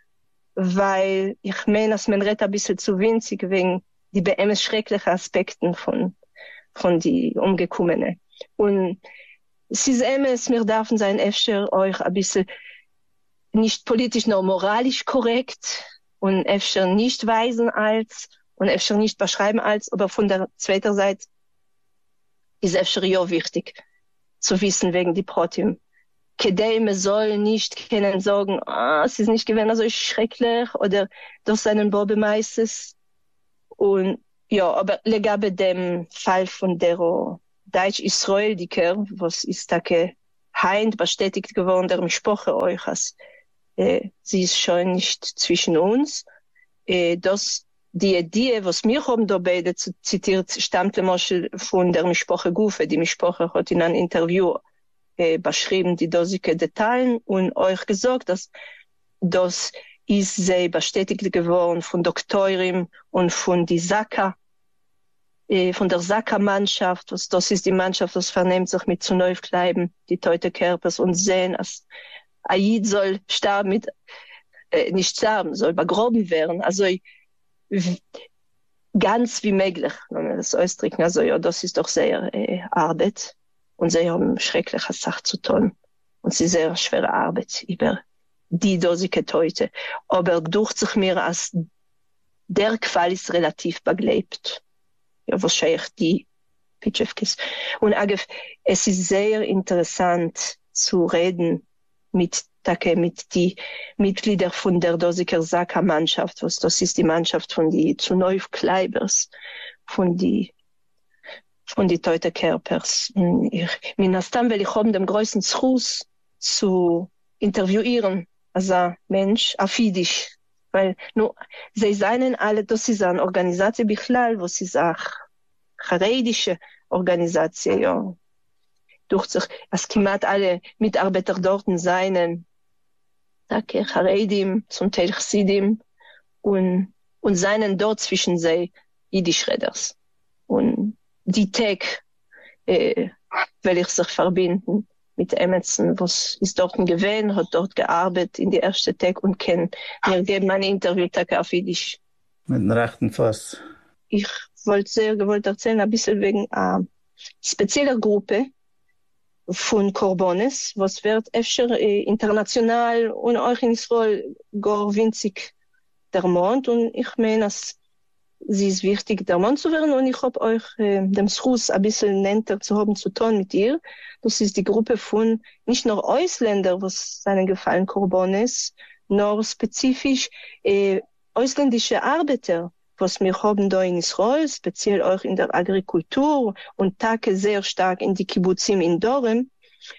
weil ich meine, dass man redet ein bisschen zu winzig, wegen die B M S schrecklichen Aspekten von von die Umgekommene. Und es ist immer, wir dürfen sein, öfter euch ein bisschen nicht politisch, nur moralisch korrekt und öfter nicht weisen als und öfter nicht beschreiben als, aber von der zweiten Seite ist öfter ja wichtig zu wissen wegen die Protein. Kedeme soll nicht können sagen, ah, es ist nicht gewesen so schrecklich oder durch seinen Bobbe meistens. Und ja, aber legabe dem Fall von der Deutsch-Israeliker, was ist da Heint bestätigt geworden, der Mischpoche euch als äh, sie ist schon nicht zwischen uns. Äh, das die Idee, was wir haben da beide zitiert, stammt von der Mischpoche Gufe. Die Mischpoche hat in einem Interview äh, beschrieben, die dosige Details und euch gesagt, dass das ist sehr bestätigt geworden von Doktorin und von die Saka, äh, von der Saka-Mannschaft. Das, das ist die Mannschaft, das vernimmt sich mit zu Neufkleiben, die Teute Kerpers und sehen, als Aid soll sterben, mit, äh, nicht sterben, soll begraben werden. Also w- ganz wie möglich, wenn wir das ausdrücken. Also ja, das ist doch sehr äh, Arbeit und sie haben schreckliche Sachen zu tun. Und es ist sehr schwere Arbeit über die dosige Teute. Aber durch sich mir als der Fall ist relativ beglebt. Ja, wahrscheinlich die Pitschewkis. Und agef, es ist sehr interessant zu reden mit Take, mit die Mitglieder von der Dosiker Saka-Mannschaft, was das ist die Mannschaft von die zu Neufkleibers, von die von die Teute Kerpers. Ich, minastam, weil ich habe den größten Schuss zu interviewieren, als ein Mensch, afidisch. Weil, nur, sie seien alle, das ist eine Organisation Bichlal, was ist auch charedische Organisation, ja. Durch sich, als kimat alle Mitarbeiter dort seien, danke, Charedim, zum Teil Chassidim, und, und seien dort zwischen sie Jiddisch-Reders. Und die Tag, äh, will ich sich verbinden mit Emerson, was ist dort gewesen, hat dort gearbeitet in die erste Tag und kann mir geben ein Interview Tag auf Jiddisch. Mit dem rechten Fuß. Ich wollte sehr gewollt erzählen, ein bisschen wegen einer spezieller Gruppe von Korbones, was wird öfter äh, international und auch in Israel gar winzig der Mond. Und ich meine, dass sie ist wichtig, der Mond zu werden. Und ich habe euch äh, dem Schluss ein bisschen nennter zu haben zu tun mit ihr. Das ist die Gruppe von nicht nur Ausländern, was seinen gefallen Korbones, nur spezifisch äh, ausländische Arbeiter, was wir haben da in Israel, speziell auch in der Agrikultur und Tage sehr stark in die Kibbutzim in Dorem.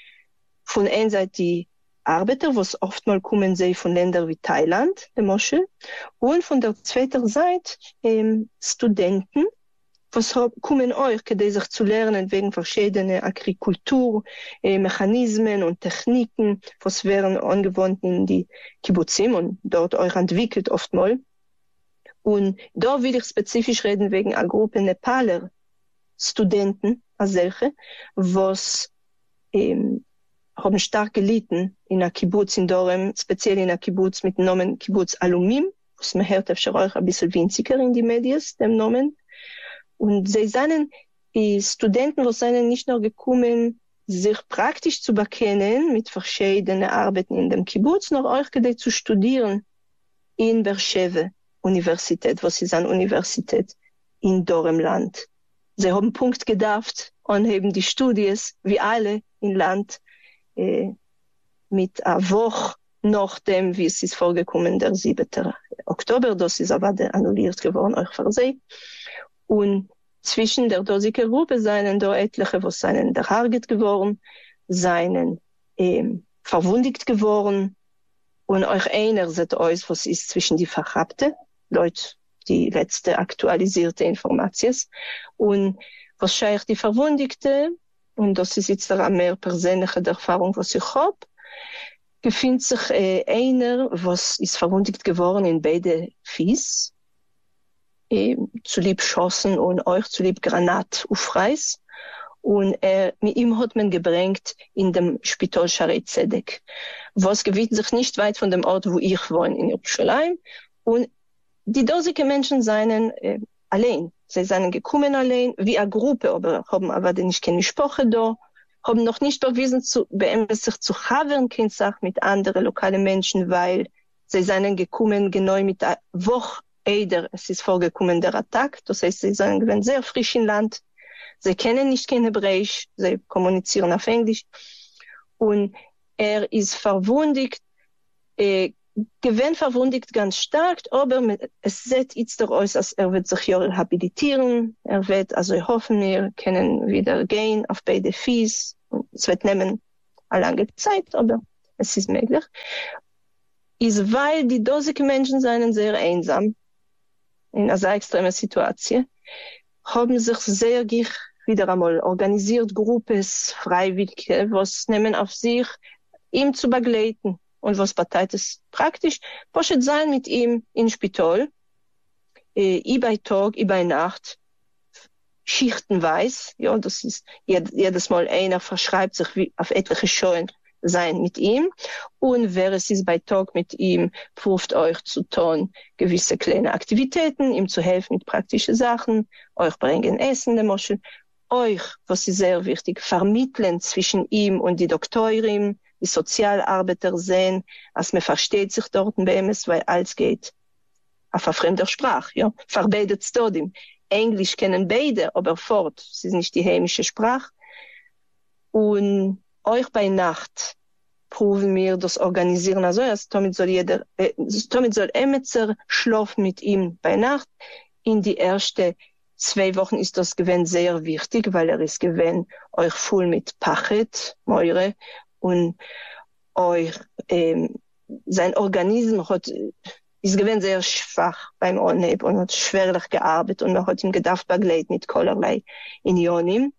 Von einer Seite die Arbeiter, was oftmals kommen sie von Ländern wie Thailand, der Moschel, und von der zweiten Seite ähm, Studenten, was hab, kommen euch, die sich zu lernen wegen verschiedenen Agrikulturmechanismen äh, und Techniken, was werden angewandt in die Kibbutzim und dort euch entwickelt oftmals. Und da will ich spezifisch reden wegen einer Gruppe Nepaler Studenten, als solche, was ähm, haben stark gelitten in der Kibbutz in Dorem, speziell in der Kibbutz mit dem Namen Kibbutz Alumim, was man hört öfter auch ein bisschen winziger in die Medien, dem Namen. Und sie seien die Studenten, die seien nicht nur gekommen, sich praktisch zu bekennen mit verschiedenen Arbeiten in dem Kibbutz, noch auch zu studieren in Beersheva Universität, was ist eine Universität in Doremland. Sie haben Punkt gedacht und haben die Studies, wie alle im Land, äh, mit einer Woche nachdem, wie es ist vorgekommen, der siebten Oktober, das ist aber annulliert geworden, euch für sie. Und zwischen der dosige Gruppe seien da etliche, was seien der Harget geworden, seien ähm, verwundigt geworden und euch einer seht euch, was ist zwischen die Verhabte, Leute, die letzte aktualisierte Informationen und wahrscheinlich die Verwundigte, und das ist jetzt eine mehr persönliche Erfahrung, was ich habe, befindet sich äh, einer, was ist verwundigt geworden in beide Fies, äh, zulieb Schossen und euch zulieb Granat aufreiß. Und er, mit ihm hat man gebringt in dem Spital Shaarei Tzedek, was gewinnt sich nicht weit von dem Ort, wo ich wohne, in Jerusalem. Und die dosige Menschen seien äh, allein. Sie seien gekommen allein, wie eine Gruppe, aber haben aber nicht keine Sprache da, haben noch nicht bewiesen, zu, sich zu haben, keine Sache mit anderen lokalen Menschen, weil sie seien gekommen, genau mit einer Woche Eider, es ist vorgekommen, der Attack. Das heißt, sie seien gewesen sehr frisch im Land. Sie kennen nicht kein Hebräisch, sie kommunizieren auf Englisch. Und er ist verwundigt, äh, gewinn verwundigt ganz stark, aber mit, es sieht jetzt doch aus, als er wird sich ja rehabilitieren, er wird, also ich hoffe, wir können wieder gehen auf beide Fies. Es wird nehmen eine lange Zeit, aber es ist möglich. Ist, weil die dosige Menschen sind sehr einsam in einer sehr extremen Situation, haben sich sehr gich wieder einmal organisiert, Gruppes, Freiwillige, was nehmen auf sich, ihm zu begleiten. Und was bedeutet es praktisch? Poschet sein mit ihm in Spital, äh, i bei Tag, i bei Nacht, schichtenweise, ja, das ist, jedes Mal einer verschreibt sich wie auf etliche Schulen sein mit ihm. Und wer es ist bei Tag mit ihm, prüft euch zu tun, gewisse kleine Aktivitäten, ihm zu helfen mit praktischen Sachen, euch bringen Essen, der Moschel, euch, was ist sehr wichtig, vermitteln zwischen ihm und die Doktorin, die Sozialarbeiter sehen, als man versteht sich dort bei ihm, weil alles geht auf einer fremden Sprache, ja, verbeidet es dort. Englisch kennen beide, aber fort, es ist nicht die heimische Sprache. Und euch bei Nacht proben wir das Organisieren, also erst damit soll jeder, äh, damit soll Emetzer schlafen mit ihm bei Nacht. In die erste zwei Wochen ist das gewesen sehr wichtig, weil er ist gewesen euch voll mit Pachet, Meure, und euch, ähm, sein Organismus hat, ist gewesen sehr schwach beim Anheben und hat schwerlich gearbeitet und man hat ihm gedacht, begleitet mit kollerlei Unionen.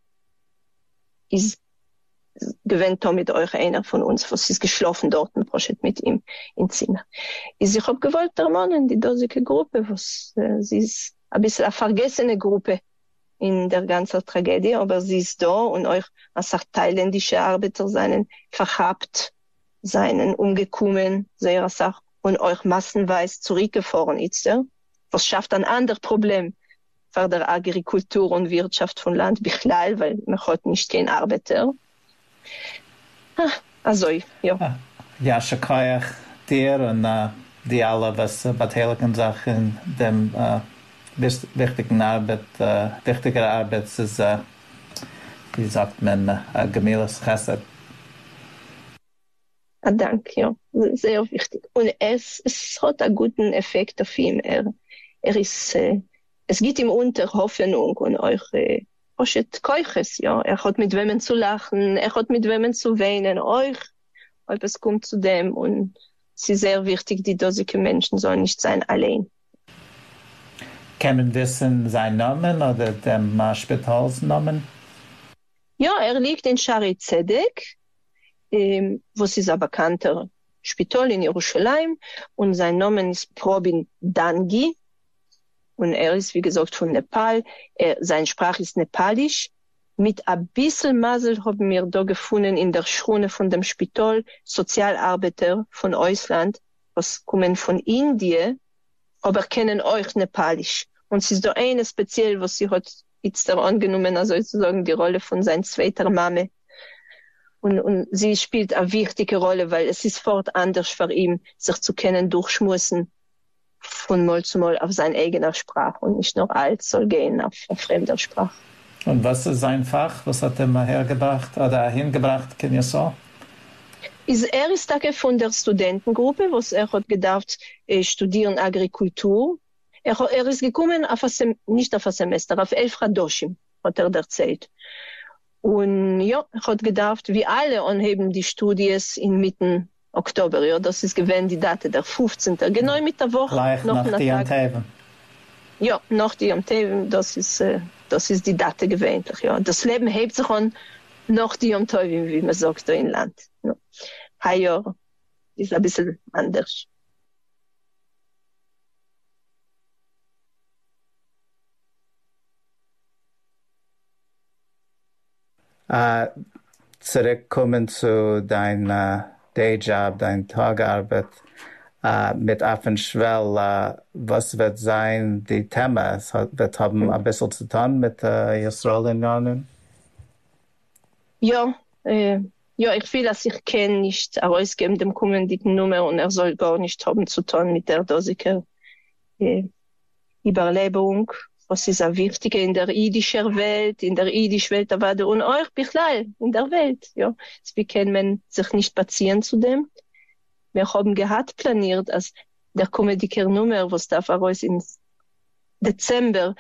Ist gewinnt mit euch einer von uns, was ist geschlafen dort und Projekt mit ihm im Zimmer. Ist ich hab gewollt der Mann in die dosige Gruppe, was, äh, sie ist ein bisschen eine vergessene Gruppe in der ganzen Tragödie, aber sie ist da und euch als thailändische Arbeiter seinen verhabt, seinen umgekommen, sehr Sache, und euch massenweise zurückgefahren ist, ja? Was schafft ein anderes Problem für der Agrikultur und Wirtschaft von Land Bichlal, weil man hat nicht keinen Arbeiter. Also, ja. Ja, Shakayach, dir und uh, die alle, was uh, beteiligen sich in dem uh, wichtigen Arbeit, uh, wichtiger Arbeit ist, uh, wie sagt man, uh, Gemilas Chesed. Ah, danke, ja. Sehr wichtig. Und es, es hat einen guten Effekt auf ihn. Er, er ist, äh, es gibt ihm unter Hoffnung und euch, äh, Keuches, ja. Er hat mit wem zu lachen, er hat mit wem zu weinen, euch, ob es kommt zu dem, und es ist sehr wichtig, die dosige Menschen sollen nicht sein allein. Kann man wissen seinen Namen oder dem uh, Spitalsnamen? Ja, er liegt in Shari Zedek, ähm, was ist ein bekannter Spital in Jerusalem, und sein Name ist Probin Dangi. Und er ist, wie gesagt, von Nepal. Er, seine Sprache ist Nepalisch. Mit ein bisschen Masel haben wir da gefunden in der Schule von dem Spital Sozialarbeiter von Ausland, was kommen von Indien, aber kennen euch Nepalisch. Und es ist da eine speziell, was sie hat jetzt da angenommen, also sozusagen die Rolle von seiner zweiter Mame. Und, und sie spielt eine wichtige Rolle, weil es ist fort anders für ihn, sich zu kennen, durchschmussen von Mal zu Mal auf seine eigene Sprache und nicht nur alt soll gehen auf eine fremde Sprache. Und was ist sein Fach? Was hat er mal hergebracht oder hingebracht? Kann ich so? Ist, er ist Tage von der Studentengruppe, was er hat gedacht, äh, studieren Agrikultur. Er, er ist gekommen auf ein Sem- nicht auf ein Semester, auf elf Radoshim, hat er erzählt. Und ja, er hat gedacht, wie alle anheben die Studies in Mitte Oktober, ja, das ist gewesen die Date der fünfzehnten Genau mit der Woche. Gleich noch nach die Amteven. Ja, nach die Amteven, das ist, äh, das ist die Date gewöhnlich, ja. Das Leben hebt sich an nach die Amteven, wie man sagt, da im Land. Ja. Ein Jahr ist ein bisschen anders. Uh, zurückkommen zu deiner Dayjob, dein Tagarbeit, uh, mit Affenschwell, uh, was wird sein, die Thema? Es hat, wird haben ein bisschen zu tun mit uh, Israel-Unionen? Ja, äh, ja, ich will, dass ich kenne nicht herausgeben dem kommendigen Nummer, und er soll gar nicht haben zu tun mit der dosigen äh, Überlebung. Was ist auch wichtig in der jüdischen Welt, in der jüdischen Welt, aber und euch Bichlal in der Welt, ja. Wie kann man sich nicht pazieren zu dem? wir haben gehabt planiert, als der Komediker-Nummer, was darf heraus in Dezember,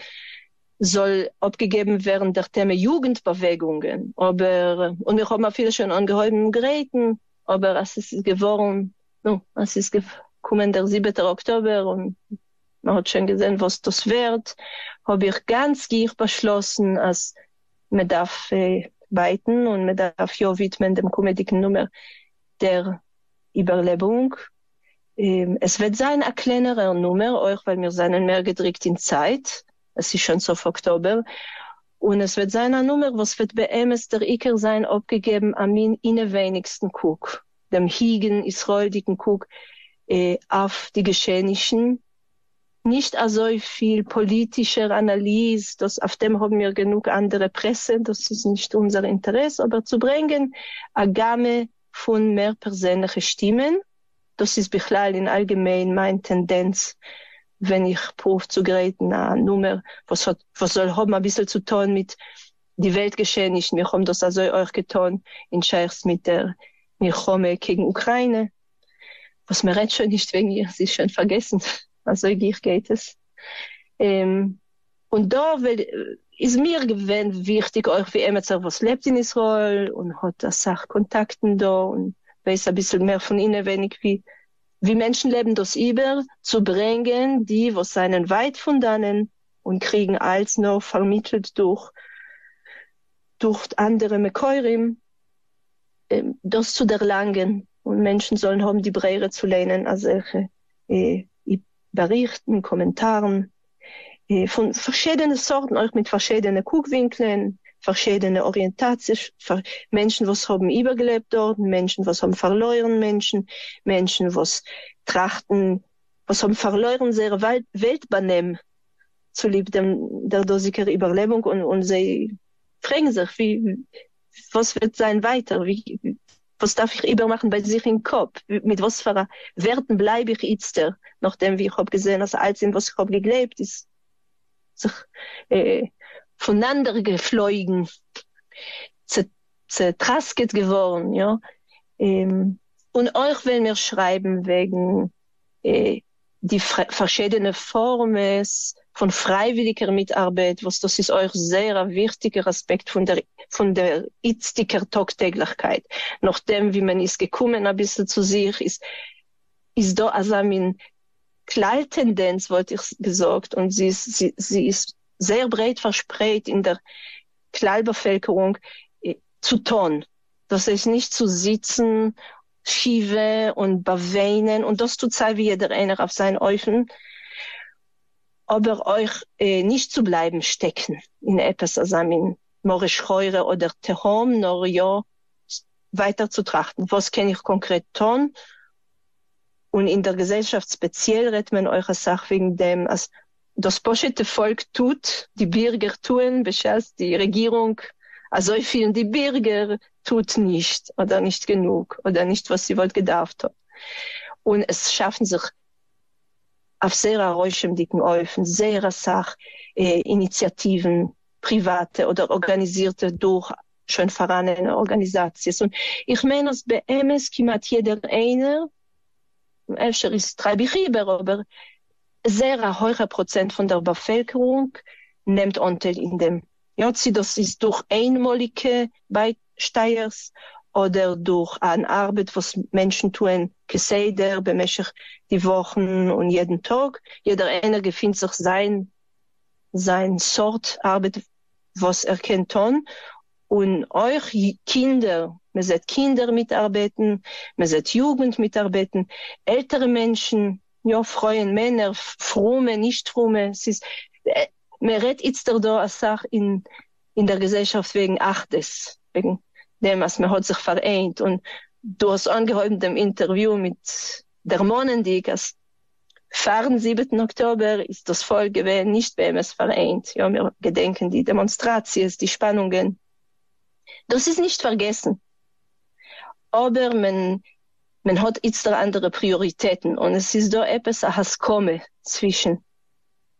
soll abgegeben werden der Thema Jugendbewegungen. Aber, und wir haben auch viele schon angehäuben Geräten, aber es ist geworden, no, es ist gekommen der siebten Oktober und man hat schon gesehen, was das wird, habe ich ganz gier beschlossen, als man darf äh, weiten und man darf ja widmen dem Komediken-Nummer der Überlebung. Ähm, es wird sein eine kleinere Nummer, auch weil wir seien mehr gedrückt in Zeit. Es ist schon so auf Oktober. Und es wird sein eine Nummer, was wird bei ihm der Iker sein, abgegeben am in wenigsten Guck, dem hiegen, israelischen Guck, äh, auf die Geschehnissen. Nicht also viel politische Analyse, das, auf dem haben wir genug andere Presse, das ist nicht unser Interesse, aber zu bringen, eine Gamme von mehr persönlichen Stimmen, das ist bichlal in allgemein meine Tendenz, wenn ich probe zu geraten, eine Nummer, was hat, was soll haben ein bisschen zu tun mit die Weltgeschehnissen. Wir haben das also auch getan, in Scheichs mit der Milchome gegen Ukraine. Was mir redet schon nicht wegen ihr, sie ist schon vergessen. Also ich geht es. Ähm, und da will, ist mir gewähnt wichtig, euch wie immer zu was lebt in Israel und hat das Sachkontakten da und weiß ein bisschen mehr von ihnen, wenig wie wie Menschen leben das über, zu bringen, die, was seien weit von dannen und kriegen als noch vermittelt durch, durch andere Mekeurim, äh, das zu erlangen. Und Menschen sollen haben, die Brehre zu lehnen, als solche, äh, Berichten, Kommentaren, äh, von verschiedenen Sorten, auch mit verschiedenen Guckwinkeln, verschiedene Orientationen, Menschen, was haben übergelebt dort, Menschen, was haben verloren Menschen, Menschen, was trachten, was haben verloren ihre Welt, Weltbenehmen zu lieb dem, der dosiger Überlebung und, und sie fragen sich, wie, was wird sein weiter, wie, was darf ich übermachen bei sich im Kopf, mit was für Werten bleibe ich jetzt da, nachdem wie ich habe gesehen, dass alles in was ich habe gelebt ist, sich, äh, voneinander geflogen, zertrasket geworden, ja. Ähm, und euch will mir schreiben wegen äh, die verschiedenen Formen von freiwilliger Mitarbeit, was das ist euch sehr ein wichtiger Aspekt von der von der itziger Tagtäglichkeit. Nachdem, wie man ist gekommen, ein bisschen zu sich, ist ist da also eine Klalltendenz, wollte ich gesagt, und sie ist sie, sie ist sehr breit verspreit in der Klallbevölkerung äh, zu tun. Das ist nicht zu sitzen, schiebe und beweinen und das tut sei wie jeder einer auf seinen Eufen, aber euch äh, nicht zu bleiben stecken in etwas, also in Morischreure oder Tehom, nur ja weiter zu trachten. Was kann ich konkret tun? Und in der Gesellschaft speziell redet man eure Sache wegen dem, als das poschete Volk tut, die Bürger tun, bescheißt die Regierung, also viel die Bürger tut nicht oder nicht genug oder nicht, was sie wollt gedarft hat. Und es schaffen sich auf sehr ruhigem dicken Öfen, sehr Sach, äh, Initiativen, private oder organisierte durch schon vorhandene Organisationen. Und ich meine, dass bei M S kiemat jeder einer, öfter ist treibe ich lieber, aber sehr ein hoher Prozent von der Bevölkerung nimmt Anteil in dem. Ja, sie das ist durch einmalige Beisteuers oder durch eine Arbeit, was Menschen tun, geseder, bemäßig die Wochen und jeden Tag. Jeder einer gefindet sich sein, sein Sort Arbeit, was er kennt tun. Und euch Kinder, man sieht Kinder mitarbeiten, man sieht Jugend mitarbeiten, ältere Menschen, ja, Frauen, Männer, Fromme, nicht Fromme. Es ist, äh, man redet jetzt da eine Sache in, in der Gesellschaft wegen Achtes, wegen dem, was man hat sich vereint. Und du hast angehört in dem Interview mit der Monendig, als fahren siebten Oktober ist das Volk gewesen, nicht bei es vereint. Ja, wir gedenken die Demonstrationen, die Spannungen. Das ist nicht vergessen. Aber man, man hat jetzt da andere Prioritäten und es ist da etwas ein Haskomme zwischen,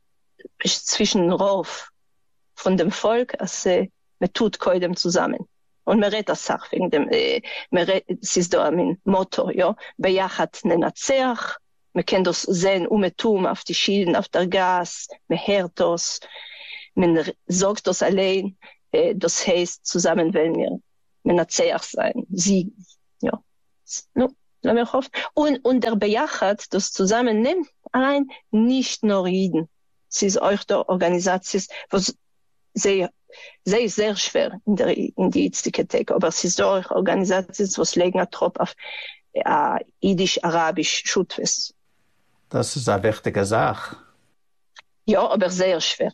zwischen Rauf von dem Volk, als äh, man tut keinem zusammen. Und man redet das Sach wegen dem, äh, man redet, es ist da mein Motto, ja, Bejachat nenatzeach, man kann das sehen, umetum auf die Schienen, auf der Gas, man hört das, man sagt das allein, äh, das heißt, zusammen wollen wir nenatzeach sein, sie, ja, no, lass mich hoffen. Und, und der Bejachat, das zusammen nimmt, allein nicht nur Jiden. Es ist euch der Organisation, was sehr, sehr, sehr schwer in der, in die jetzige Tag, aber es ist auch Organisation, was legen drauf auf äh, Jiddisch-Arabisch Schutwes. Das ist eine wichtige Sache. Ja, aber sehr schwer.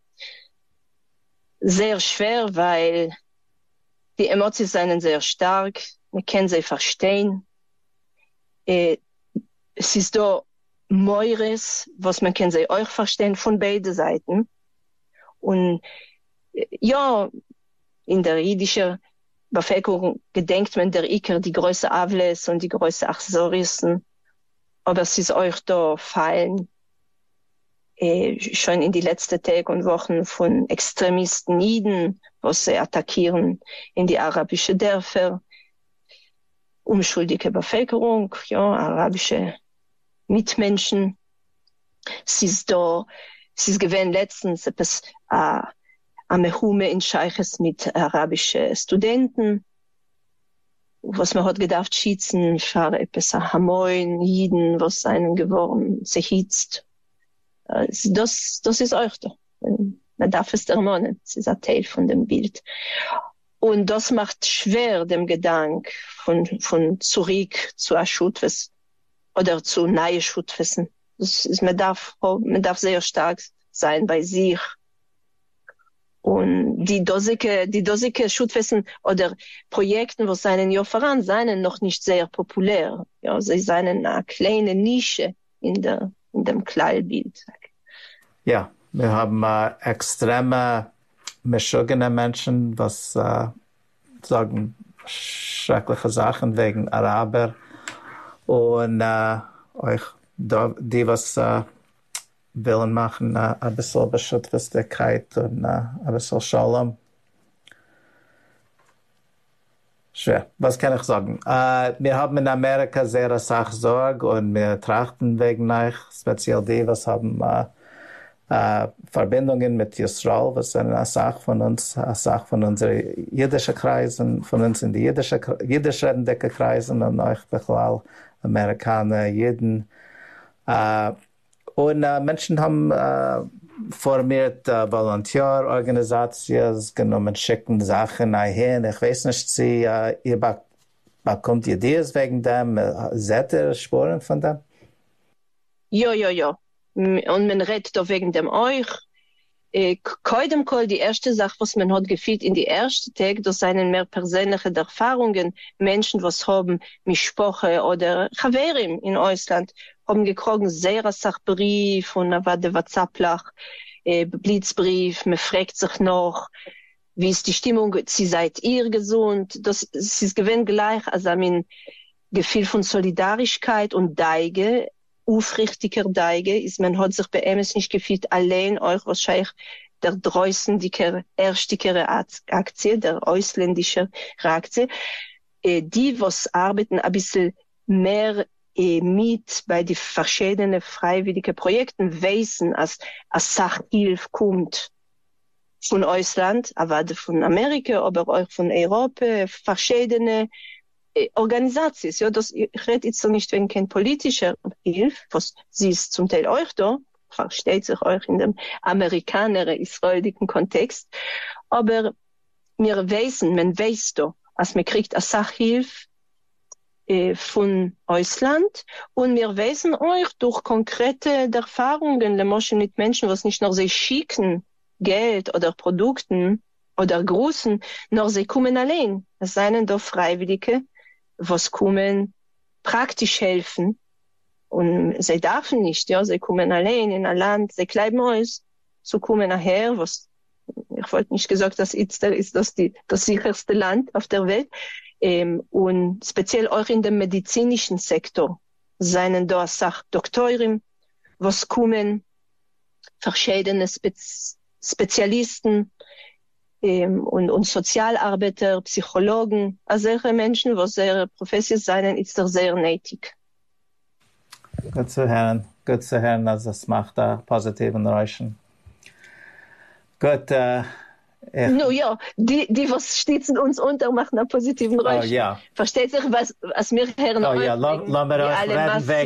Sehr schwer, weil die Emotionen sind sehr stark, man kann sie verstehen. Äh, es ist da Meures, was man kann sie auch verstehen von beiden Seiten. Und äh, ja, in der jüdischen Bevölkerung gedenkt man der Iker die größte Avles und die größte Achsorissen. Aber es ist auch da fallen, äh, schon in die letzten Tage und Wochen von Extremisten Jiden, was sie attackieren in die arabische Dörfer, unschuldige Bevölkerung, ja, arabische Mitmenschen. Es ist da, es ist gewesen letztens etwas, äh, am Mehume in Scheiches mit arabischen Studenten, was man hat gedacht, schießen, für etwas Hamoin, Jiden, was einen geworden, sich hitzt. Das, das ist auch da. Man darf es ermahnen. Es ist ein Teil von dem Bild. Und das macht schwer dem Gedanken von, von zurück zu Aschutwes oder zu neue Schutwissen. Das ist, man darf, man darf sehr stark sein bei sich. Und die dosige, die dosige Schutwissen oder Projekten, was seinen Jahr voran seien, noch nicht sehr populär. Ja, sie seien eine kleine Nische in der, in dem Kleinbild. Ja, wir haben äh, extreme mischugene Menschen, was äh, sagen schreckliche Sachen wegen Araber und äh, euch die was äh, willen machen äh, ein bisschen Beschützlichkeit und äh, ein bisschen Shalom. Schwer. Was kann ich sagen? Äh, wir haben in Amerika sehr Sachsorge und wir trachten wegen euch, speziell die, was haben äh, äh, Verbindungen mit Israel, was eine Sache von uns, eine Sache von unseren jüdischen Kreisen, von uns in die jüdische, jüdisch redende Kreisen und euch Bechlal, Amerikaner, Jeden. Äh, und äh, Menschen haben äh, formiert äh, Volontäororganisationen genommen, schicken Sachen hin. Ich weiß nicht, sie, äh, ihr bekommt Ideen wegen dem? Seht ihr Spuren von dem? Ja, ja, ja. Und man redet da wegen dem euch. Äh, Keinem Kohl, die erste Sache, was man hat gefühlt in die ersten Tage, das seien mehr persönliche Erfahrungen. Menschen, was haben Mischpoche oder Chaverim in Ausland, haben gekriegt sehr Sachbrief und da war der WhatsApp-Lach, äh, Blitzbrief, man fragt sich noch, wie ist die Stimmung, sie seid ihr gesund. Das, es ist gewinn gleich, also ein Gefühl von Solidarigkeit und Deige, aufrichtiger Deige, ist, man hat sich bei ihm nicht gefühlt, allein euch wahrscheinlich der dreußendicke, erstigere Aktie, der ausländische Aktie, äh, die, was arbeiten ein bisschen mehr äh, mit bei die verschiedenen freiwilligen Projekten, wissen, als, als Sachhilfe kommt von Ausland, aber von Amerika, aber auch von Europa, verschiedene Organisationen, ja, das, ich rede jetzt so nicht wegen kein politischer Hilfe, was sie ist zum Teil euch da, versteht sich euch in dem amerikaner-israelischen Kontext, aber wir wissen, man weiß da, als man kriegt eine Sachhilfe äh, von Ausland und wir wissen euch durch konkrete Erfahrungen, Lemoschen mit Menschen, was nicht nur sie schicken, Geld oder Produkten oder Grußen, nur sie kommen allein. Es seien da Freiwillige, was kommen, praktisch helfen. Und sie dürfen nicht, ja, sie kommen allein in ein Land, sie bleiben aus, so kommen nachher, was, ich wollte nicht gesagt, dass Izter ist das die, das sicherste Land auf der Welt, ähm, und speziell auch in dem medizinischen Sektor, seien da Sach Doktoren, was kommen, verschiedene Spez- Spezialisten, ähm, und, und Sozialarbeiter, Psychologen, also solche Menschen, die sehr Profession sein, ist doch sehr nötig. Gut zu hören, gut zu hören, dass es macht da positiven Reichen. Gut, äh, ich... No, ja, die, die, was stützen uns unter, machen einen positiven Reichen. Oh, ja. Versteht sich, was, was wir hören? Oh, ja, lass mir euch reden wegen